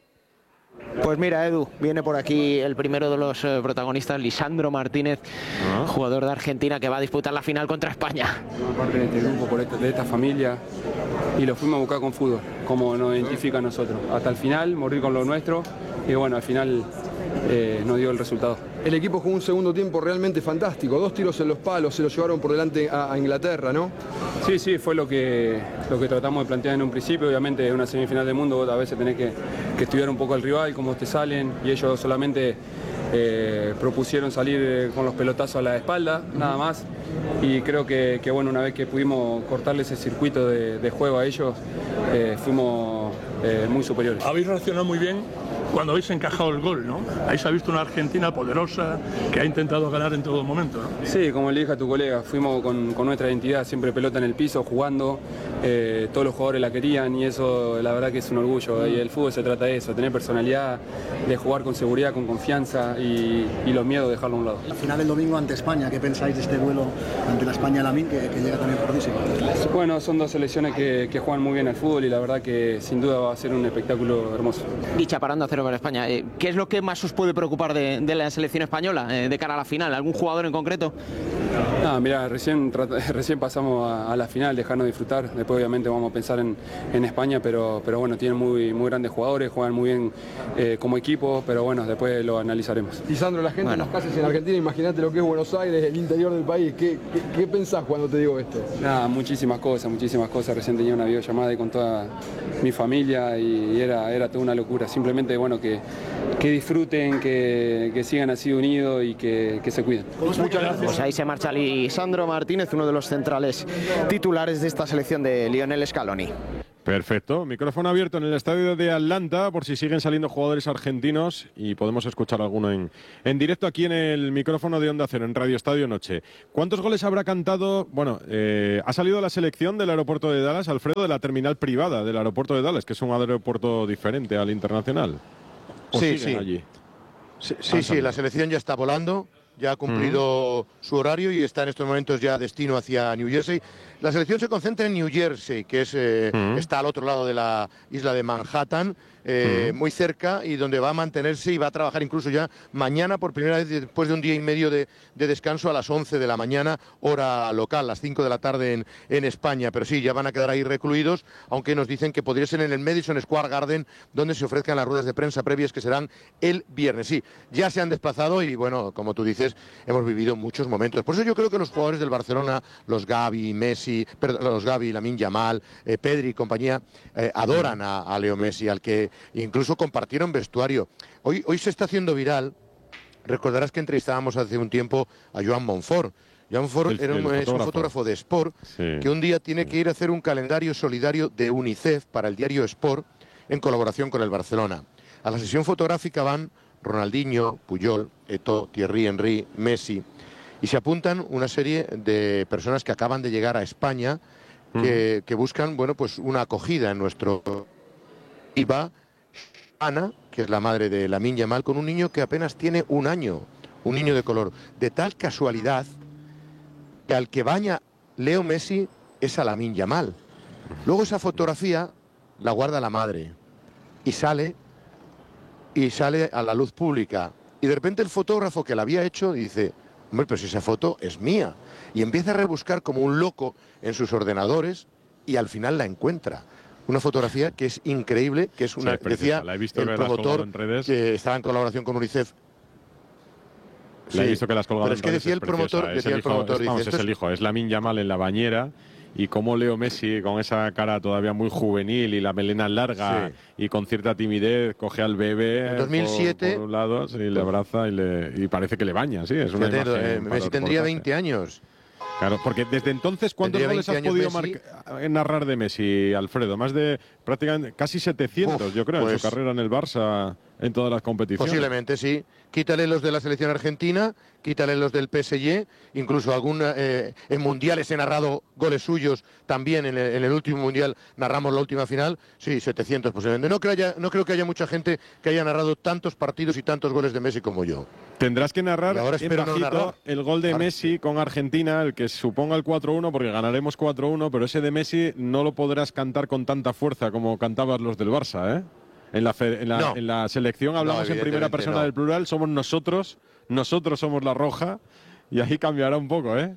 Pues mira, Edu, viene por aquí el primero de los eh, protagonistas, Lisandro Martínez, ¿Ah? jugador de Argentina que va a disputar la final contra España. Somos parte de este grupo, por este, de esta familia, y lo fuimos a buscar con fútbol, como nos identifica a nosotros. Hasta el final, morir con lo nuestro, y bueno, al final eh, nos dio el resultado. El equipo jugó un segundo tiempo realmente fantástico, dos tiros en los palos, se lo llevaron por delante a, a Inglaterra, ¿no? Sí, sí, fue lo que, lo que tratamos de plantear en un principio. Obviamente en una semifinal del mundo vos a veces tenés que, que estudiar un poco al rival, cómo te salen, y ellos solamente eh, propusieron salir con los pelotazos a la espalda, nada más. Y creo que, que bueno, una vez que pudimos cortarle ese circuito de, de juego a ellos, eh, fuimos eh, muy superiores. Habéis reaccionado muy bien cuando habéis encajado el gol, ¿no? Ahí se ha visto una Argentina poderosa que ha intentado ganar en todo momento, ¿no? Sí, como le dije a tu colega, fuimos con, con nuestra identidad, siempre pelota en el piso, jugando, eh, todos los jugadores la querían y eso la verdad que es un orgullo. Y el fútbol se trata de eso, tener personalidad, de jugar con seguridad, con confianza y, y los miedos dejarlo a un lado. La final del domingo ante España, ¿qué pensáis de este duelo ante la España-Lamine que, que llega también fortísimo? Bueno, son dos selecciones que, que juegan muy bien al fútbol y la verdad que sin duda va a ser un espectáculo hermoso. Y chaparrando a cero para España, ¿qué es lo que más os puede preocupar de, de la selección española eh, de cara a la final? ¿Algún jugador en concreto? Ah, mira, recién, recién pasamos a, a la final, dejarnos disfrutar. Después obviamente vamos a pensar en, en España, pero, pero bueno, tienen muy, muy grandes jugadores, juegan muy bien eh, como equipo, pero bueno, después lo analizaremos. Lisandro, la gente bueno. en las casas en Argentina, imagínate lo que es Buenos Aires, el interior del país. ¿Qué, qué, qué pensás cuando te digo esto? Nada, muchísimas cosas, muchísimas cosas. Recién tenía una videollamada con toda mi familia y era, era toda una locura. Simplemente, bueno, que, que disfruten, que, que sigan así unidos y que, que se cuiden. Muchas gracias. Pues ahí se marcha Lisandro Martínez, uno de los centrales titulares de esta selección de Lionel Scaloni. Perfecto, micrófono abierto en el estadio de Atlanta por si siguen saliendo jugadores argentinos y podemos escuchar alguno en, en directo aquí en el micrófono de Onda Cero, en Radio Estadio Noche. ¿Cuántos goles habrá cantado? Bueno, eh, ha salido la selección del aeropuerto de Dallas, Alfredo, de la terminal privada del aeropuerto de Dallas, que es un aeropuerto diferente al internacional. ¿O sí, siguen sí. allí? Sí, sí, sí, la selección ya está volando. Ya ha cumplido uh-huh. su horario y está en estos momentos ya destino hacia New Jersey. La selección se concentra en New Jersey, que es eh, uh-huh. está al otro lado de la isla de Manhattan, eh, uh-huh. muy cerca, y donde va a mantenerse y va a trabajar incluso ya mañana por primera vez después de un día y medio de, de descanso a las once de la mañana, hora local, las cinco de la tarde en, en España. Pero sí, ya van a quedar ahí recluidos, aunque nos dicen que podría ser en el Madison Square Garden, donde se ofrezcan las ruedas de prensa previas que serán el viernes. Sí, ya se han desplazado y bueno, como tú dices, hemos vivido muchos momentos. Por eso yo creo que los jugadores del Barcelona, los Gavi, Messi, perdón, los Gavi, Lamine Yamal, eh, Pedri y compañía, eh, adoran a, a Leo Messi, al que incluso compartieron vestuario. Hoy, hoy se está haciendo viral. Recordarás que entrevistábamos hace un tiempo a Joan Monfort. Joan Monfort el, era un, es un fotógrafo de Sport, sí. que un día tiene que ir a hacer un calendario solidario de UNICEF para el diario Sport en colaboración con el Barcelona. A la sesión fotográfica van Ronaldinho, Puyol, Eto'o, Thierry Henry, Messi, y se apuntan una serie de personas que acaban de llegar a España que, mm. que buscan, bueno, pues una acogida en nuestro... Y va Ana, que es la madre de Lamine Yamal, con un niño que apenas tiene un año, un niño de color. De tal casualidad que al que baña Leo Messi es a Lamine Yamal. Luego esa fotografía la guarda la madre y sale... y sale a la luz pública. Y de repente el fotógrafo que la había hecho dice, hombre, pero si esa foto es mía. Y empieza a rebuscar como un loco en sus ordenadores y al final la encuentra. Una fotografía que es increíble, que es una, sí, decía la he visto el promotor en redes. Que estaba en colaboración con UNICEF. La sí, he visto que las colgado pero es que decía el promotor, es decía el, el promotor, hijo, dice, es, vamos, es el hijo, es Lamine Yamal en la bañera. Y cómo Leo Messi, con esa cara todavía muy juvenil y la melena larga sí. y con cierta timidez, coge al bebé en dos mil siete, por, por un lado, sí, le abraza y, le, y parece que le baña, sí, es una Fíjate, imagen. Eh, Messi tendría veinte años. Claro, porque desde entonces, ¿cuántos goles has podido marcar, narrar de Messi, Alfredo? Más de prácticamente casi setecientos, Uf, yo creo, pues, en su carrera en el Barça, en todas las competiciones. Posiblemente, sí. Quítale los de la selección argentina, quítale los del P S G, incluso algún, eh, en mundiales he narrado goles suyos, también en el, en el último mundial narramos la última final, sí, setecientos posiblemente. No creo, haya, no creo que haya mucha gente que haya narrado tantos partidos y tantos goles de Messi como yo. Tendrás que narrar, ahora en espero bajito, no narrar el gol de Messi con Argentina, el que suponga el cuatro uno, porque ganaremos cuatro uno, pero ese de Messi no lo podrás cantar con tanta fuerza como cantabas los del Barça, ¿eh? En la, fe, en, la, no. en la selección hablamos no, en primera persona no. del plural, somos nosotros, nosotros somos la roja, y ahí cambiará un poco, ¿eh?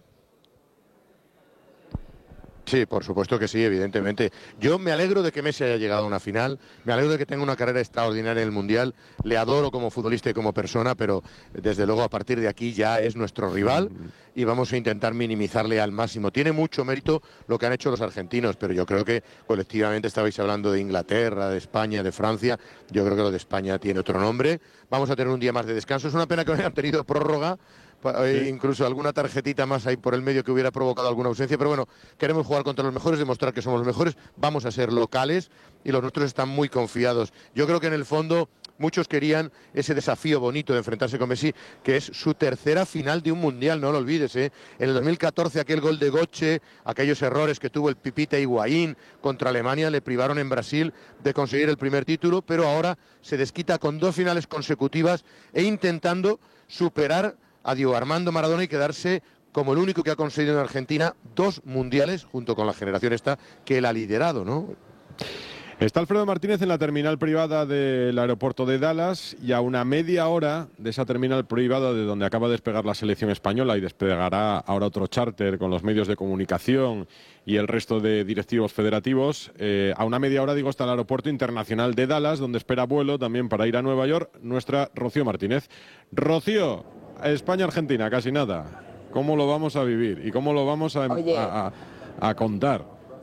Sí, por supuesto que sí, evidentemente. Yo me alegro de que Messi haya llegado a una final, me alegro de que tenga una carrera extraordinaria en el Mundial, le adoro como futbolista y como persona, pero desde luego a partir de aquí ya es nuestro rival y vamos a intentar minimizarle al máximo. Tiene mucho mérito lo que han hecho los argentinos, pero yo creo que colectivamente estabais hablando de Inglaterra, de España, de Francia, yo creo que lo de España tiene otro nombre. Vamos a tener un día más de descanso, es una pena que no hayan tenido prórroga, Sí. incluso alguna tarjetita más ahí por el medio que hubiera provocado alguna ausencia, pero bueno, queremos jugar contra los mejores, demostrar que somos los mejores, vamos a ser locales y los nuestros están muy confiados. Yo creo que en el fondo muchos querían ese desafío bonito de enfrentarse con Messi, que es su tercera final de un mundial, no lo olvides, ¿eh? En el dos mil catorce aquel gol de Götze, aquellos errores que tuvo el Pipita Higuaín contra Alemania le privaron en Brasil de conseguir el primer título, pero ahora se desquita con dos finales consecutivas e intentando superar a Diego Armando Maradona y quedarse como el único que ha conseguido en Argentina dos mundiales, junto con la generación esta que él ha liderado, ¿no? Está Alfredo Martínez en la terminal privada del aeropuerto de Dallas y a una media hora de esa terminal privada de donde acaba de despegar la selección española y despegará ahora otro charter con los medios de comunicación y el resto de directivos federativos. Eh, a una media hora, digo, está el aeropuerto internacional de Dallas, donde espera vuelo también para ir a Nueva York nuestra Rocío Martínez. Rocío, España-Argentina, casi nada. ¿Cómo lo vamos a vivir y cómo lo vamos a, a, a, a contar?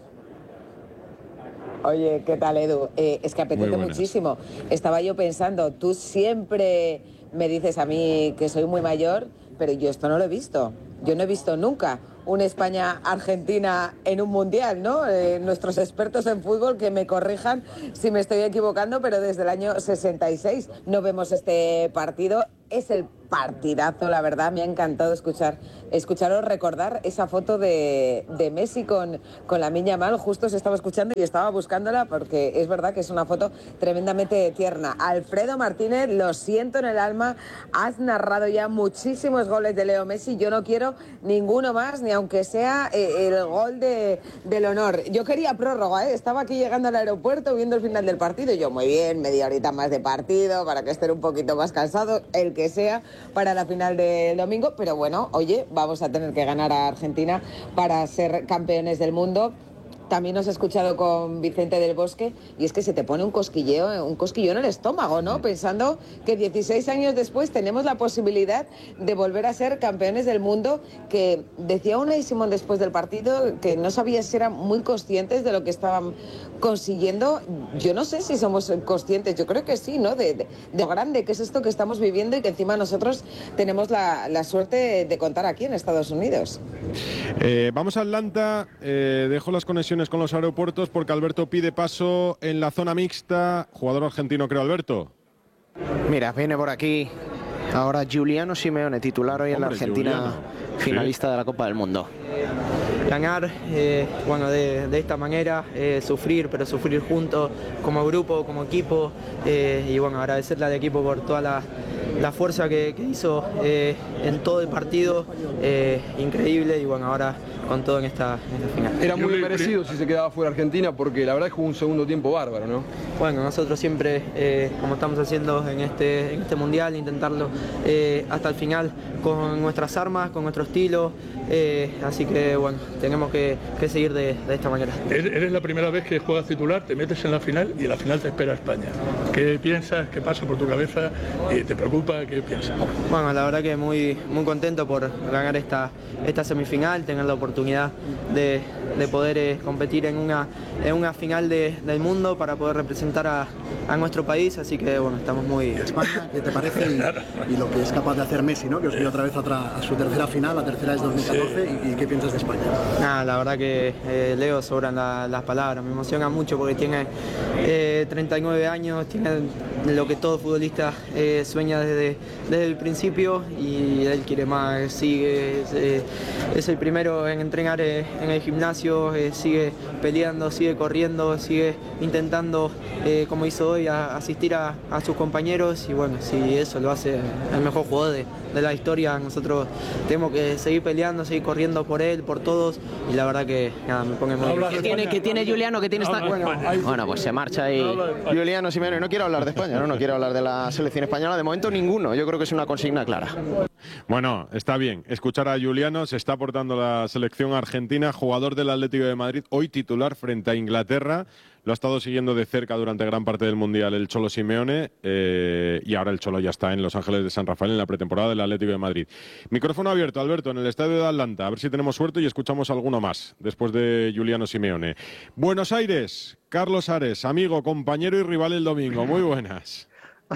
Oye, ¿qué tal, Edu? Eh, es que apetece muchísimo. Estaba yo pensando, tú siempre me dices a mí que soy muy mayor, pero yo esto no lo he visto. Yo no he visto nunca una España-Argentina en un mundial, ¿no? Eh, nuestros expertos en fútbol que me corrijan si me estoy equivocando, pero desde el año sesenta y seis no vemos este partido. Es el partidazo, la verdad, me ha encantado escuchar, escucharos recordar esa foto de, de Messi con, con Lamine Yamal. Justo se estaba escuchando y estaba buscándola porque es verdad que es una foto tremendamente tierna. Alfredo Martínez, lo siento en el alma, has narrado ya muchísimos goles de Leo Messi, yo no quiero ninguno más, ni aunque sea eh, el gol de, del honor. Yo quería prórroga, ¿eh? Estaba aquí llegando al aeropuerto viendo el final del partido y yo, muy bien, media horita más de partido para que estén un poquito más cansados, el que sea, para la final del domingo, pero bueno, oye, vamos a tener que ganar a Argentina para ser campeones del mundo. También os he escuchado con Vicente del Bosque y es que se te pone un cosquilleo, un cosquilleo en el estómago, ¿no? Pensando que dieciséis años después tenemos la posibilidad de volver a ser campeones del mundo, que decía Unai Simón después del partido que no sabía si eran muy conscientes de lo que estaban consiguiendo. Yo no sé si somos conscientes, yo creo que sí, ¿no? De, de, de lo grande que es esto que estamos viviendo y que encima nosotros tenemos la, la suerte de contar aquí en Estados Unidos. Eh, vamos a Atlanta, eh, dejo las conexiones con los aeropuertos porque Alberto pide paso en la zona mixta. Jugador argentino, creo, Alberto. Mira, viene por aquí ahora Giuliano Simeone, titular hoy en la Argentina, Giuliano, finalista sí. de la Copa del Mundo. Ganar, eh, bueno, de, de esta manera, eh, sufrir, pero sufrir juntos, como grupo, como equipo, eh, y bueno, agradecerle al equipo por toda la, la fuerza que, que hizo eh, en todo el partido, eh, increíble, y bueno, ahora con todo en esta, en esta final. Era muy merecido si se quedaba fuera Argentina, porque la verdad es que jugó un segundo tiempo bárbaro, ¿no? Bueno, nosotros siempre, eh, como estamos haciendo en este, en este mundial, intentarlo eh, hasta el final con nuestras armas, con nuestro estilo, eh, así que bueno, tenemos que, que seguir de, de esta manera. Eres la primera vez que juegas titular, te metes en la final y en la final te espera España. ¿Qué piensas? ¿Qué pasa por tu cabeza? ¿Te preocupa? Copa, ¿qué piensas? Bueno, la verdad que muy, muy contento por ganar esta, esta semifinal, tener la oportunidad de, de poder eh, competir en una, en una final de, del mundo para poder representar a, a nuestro país, así que bueno, estamos muy... España, ¿qué te parece? Y, y lo que es capaz de hacer Messi, ¿no? Que os dio otra vez a, otra, a su tercera final, la tercera es dos mil catorce, sí. y, y ¿qué piensas de España? Nada, la verdad que eh, Leo sobran la, las palabras, me emociona mucho porque tiene eh, treinta y nueve años, tiene lo que todo futbolista eh, sueña desde, desde el principio y él quiere más, sigue, es, eh, es el primero en entrenar eh, en el gimnasio, eh, sigue peleando, sigue corriendo, sigue intentando, eh, como hizo hoy, a, asistir a, a sus compañeros y bueno, si eso lo hace el mejor jugador de, de la historia, nosotros tenemos que seguir peleando, seguir corriendo por él, por todos y la verdad que nada, me pone muy... ¿Qué tiene, ¿Qué tiene Juliano? ¿Qué tiene esta... Bueno, bueno, pues se marcha ahí Juliano Simeone. No quiero hablar de España, ¿no? No quiero hablar de la selección española, de momento ninguno, yo creo que es una consigna clara. Bueno, está bien escuchar a Juliano, se está aportando la selección argentina, jugador del Atlético de Madrid, hoy titular frente a Inglaterra. Lo ha estado siguiendo de cerca durante gran parte del Mundial el Cholo Simeone eh, y ahora el Cholo ya está en Los Ángeles de San Rafael en la pretemporada del Atlético de Madrid. Micrófono abierto, Alberto, en el estadio de Atlanta. A ver si tenemos suerte y escuchamos alguno más después de Juliano Simeone. Buenos Aires, Carlos Ares, amigo, compañero y rival el domingo. Muy buenas.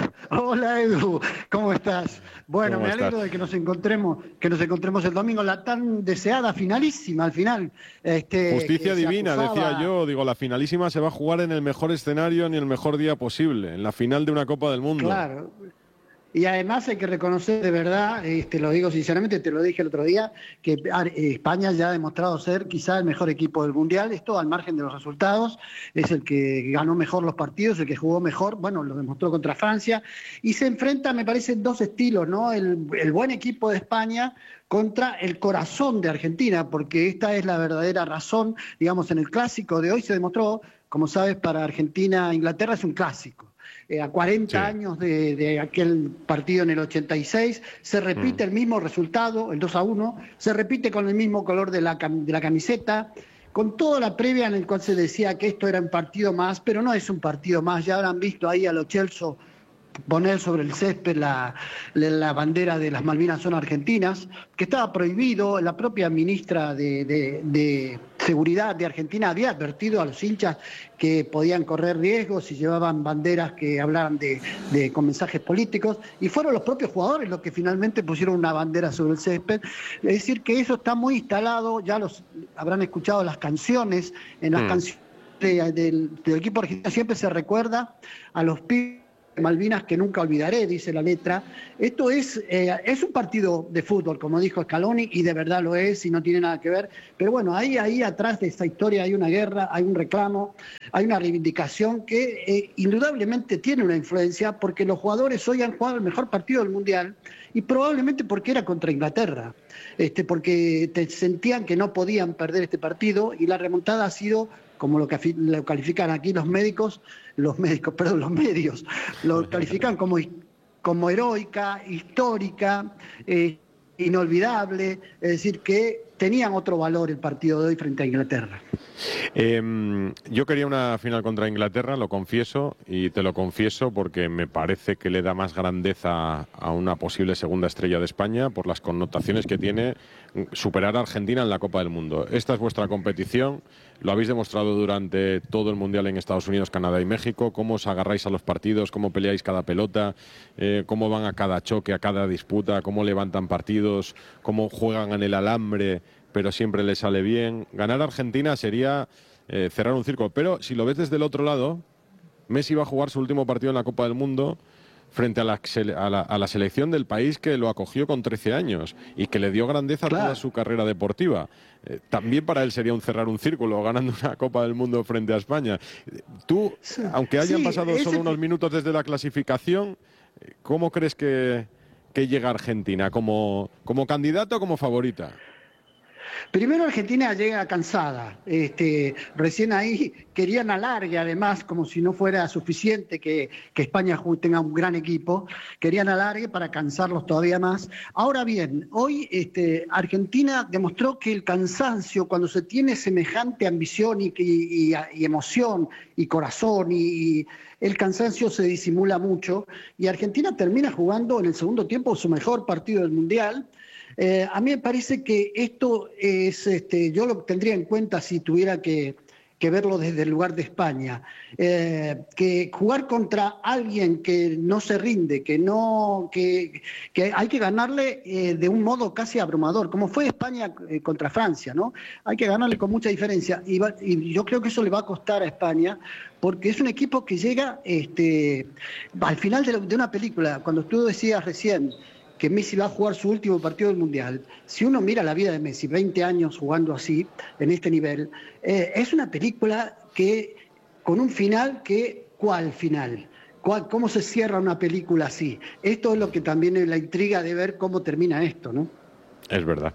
Hola Edu, ¿cómo estás? Bueno, ¿Cómo me alegro estás? de que nos encontremos, que nos encontremos el domingo, la tan deseada finalísima al final. Este, Justicia que se divina, acusaba- decía yo. Digo, la finalísima se va a jugar en el mejor escenario ni el mejor día posible, en la final de una Copa del Mundo. Claro. Y además hay que reconocer de verdad, este, lo digo sinceramente, te lo dije el otro día, que eh, España ya ha demostrado ser quizá el mejor equipo del Mundial, esto al margen de los resultados, es el que ganó mejor los partidos, el que jugó mejor, bueno, lo demostró contra Francia, y se enfrenta, me parece, dos estilos, ¿no? El, el buen equipo de España contra el corazón de Argentina, porque esta es la verdadera razón, digamos, en el clásico de hoy se demostró, como sabes, para Argentina, Inglaterra es un clásico. Eh, a cuarenta Sí. años de, de aquel partido en el ochenta y seis, se repite Mm. el mismo resultado, el dos a uno, se repite con el mismo color de la, cam- de la camiseta, con toda la previa en el cual se decía que esto era un partido más, pero no es un partido más, ya habrán visto ahí a Lo Celso poner sobre el césped la, la, la bandera de las Malvinas son argentinas, que estaba prohibido, la propia ministra de, de, de Seguridad de Argentina había advertido a los hinchas que podían correr riesgos si llevaban banderas que hablaran de, de con mensajes políticos, y fueron los propios jugadores los que finalmente pusieron una bandera sobre el césped. Es decir, que eso está muy instalado, ya los habrán escuchado las canciones, en las Mm. canciones de- del, del equipo argentino siempre se recuerda a los pibes de Malvinas que nunca olvidaré, dice la letra. Esto es, eh, es un partido de fútbol, como dijo Scaloni, y de verdad lo es, y no tiene nada que ver. Pero bueno, ahí, ahí atrás de esta historia hay una guerra, hay un reclamo, hay una reivindicación que eh, indudablemente tiene una influencia, porque los jugadores hoy han jugado el mejor partido del Mundial, y probablemente porque era contra Inglaterra, este, porque te sentían que no podían perder este partido, y la remontada ha sido, como lo, que, lo califican aquí los médicos, los médicos, perdón, los medios, lo califican como, como heroica, histórica, eh, inolvidable, es decir, que tenían otro valor el partido de hoy frente a Inglaterra. Eh, yo quería una final contra Inglaterra, lo confieso, y te lo confieso porque me parece que le da más grandeza a una posible segunda estrella de España por las connotaciones que tiene superar a Argentina en la Copa del Mundo. Esta es vuestra competición, lo habéis demostrado durante todo el Mundial en Estados Unidos, Canadá y México, cómo os agarráis a los partidos, cómo peleáis cada pelota, eh, cómo van a cada choque, a cada disputa, cómo levantan partidos, cómo juegan en el alambre, pero siempre les sale bien. Ganar a Argentina sería eh, cerrar un círculo, pero si lo ves desde el otro lado, Messi va a jugar su último partido en la Copa del Mundo frente a la, a la, a la selección del país que lo acogió con trece años y que le dio grandeza a Claro. toda su carrera deportiva. Eh, también para él sería un cerrar un círculo ganando una Copa del Mundo frente a España. Eh, Tú, aunque hayan Sí, pasado ese- solo unos minutos desde la clasificación, eh, ¿cómo crees que, que llega Argentina? ¿Como, como candidato o como favorita? Primero Argentina llega cansada, este, recién ahí querían alargue además, como si no fuera suficiente que, que España tenga un gran equipo, querían alargue para cansarlos todavía más. Ahora bien, hoy este, Argentina demostró que el cansancio, cuando se tiene semejante ambición y, y, y emoción y corazón, y, y el cansancio se disimula mucho, y Argentina termina jugando en el segundo tiempo su mejor partido del Mundial. Eh, a mí me parece que esto es, este, yo lo tendría en cuenta si tuviera que, que verlo desde el lugar de España, eh, que jugar contra alguien que no se rinde, que no, que, que hay que ganarle eh, de un modo casi abrumador, como fue España eh, contra Francia, ¿no? Hay que ganarle con mucha diferencia y, va, y yo creo que eso le va a costar a España, porque es un equipo que llega este, al final de, de una película, cuando tú decías recién que Messi va a jugar su último partido del Mundial, si uno mira la vida de Messi, veinte años jugando así, en este nivel, eh, es una película que, con un final que, ¿cuál final? ¿Cuál, ¿Cómo se cierra una película así? Esto es lo que también es la intriga de ver cómo termina esto, ¿no? Es verdad.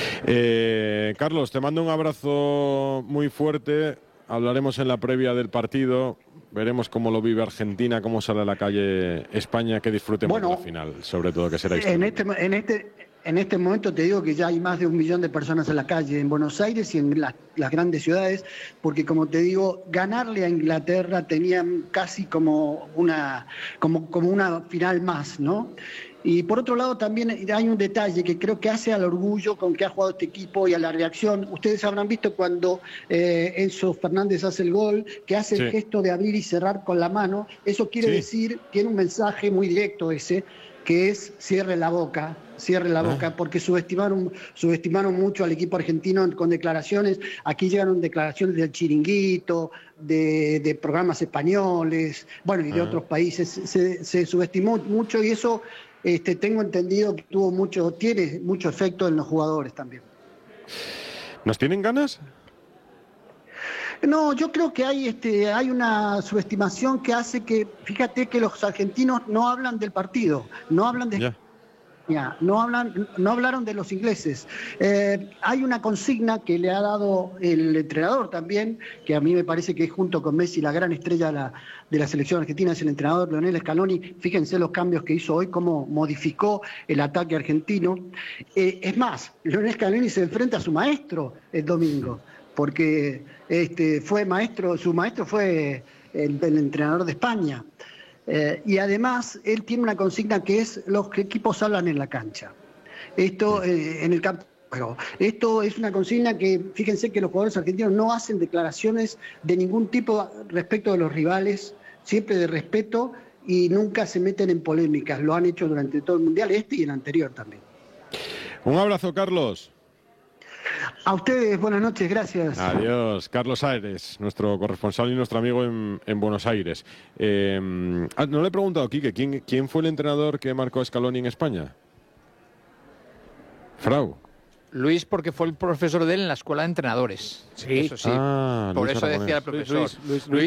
Eh, Carlos, te mando un abrazo muy fuerte. Hablaremos en la previa del partido. Veremos cómo lo vive Argentina, cómo sale a la calle España, que disfrutemos bueno, de la final, sobre todo que será en este, en este En este momento te digo que ya hay más de un millón de personas en la calle, en Buenos Aires y en la, las grandes ciudades, porque como te digo, ganarle a Inglaterra tenían casi como una, como, como una final más, ¿no? Y por otro lado también hay un detalle que creo que hace al orgullo con que ha jugado este equipo y a la reacción. Ustedes habrán visto cuando eh, Enzo Fernández hace el gol, que hace sí. el gesto de abrir y cerrar con la mano. Eso quiere sí. decir, tiene un mensaje muy directo ese, que es cierre la boca, cierre la boca, ah. porque subestimaron, subestimaron mucho al equipo argentino con declaraciones. Aquí llegaron declaraciones del Chiringuito, de, de programas españoles, bueno, y de ah. otros países. Se, se subestimó mucho y eso este, tengo entendido que tuvo mucho, tiene mucho efecto en los jugadores también. ¿Nos tienen ganas? No, yo creo que hay, este, hay una subestimación que hace que, fíjate que los argentinos no hablan del partido, no hablan de... Yeah. Ya, no hablan, no hablaron de los ingleses. Eh, hay una consigna que le ha dado el entrenador también, que a mí me parece que es junto con Messi la gran estrella de la, de la selección argentina, es el entrenador Lionel Scaloni. Fíjense los cambios que hizo hoy, cómo modificó el ataque argentino. Eh, es más, Lionel Scaloni se enfrenta a su maestro el domingo, porque este, fue maestro, su maestro fue el, el entrenador de España. Eh, y además él tiene una consigna que es los equipos hablan en la cancha. Esto eh, en el campo. Pero esto es una consigna que, fíjense que los jugadores argentinos no hacen declaraciones de ningún tipo respecto de los rivales, siempre de respeto y nunca se meten en polémicas. Lo han hecho durante todo el Mundial, este y el anterior también. Un abrazo, Carlos. A ustedes, buenas noches, gracias. Adiós, Carlos Aires, nuestro corresponsal y nuestro amigo en, en Buenos Aires. Eh, no le he preguntado, Quique, ¿quién, ¿quién fue el entrenador que marcó a Scaloni en España? Frau. Luis, porque fue el profesor de él en la escuela de entrenadores. Sí, eso sí. Ah, Por Luis eso Aragonés. decía el profesor. Luis, Luis, Luis, Luis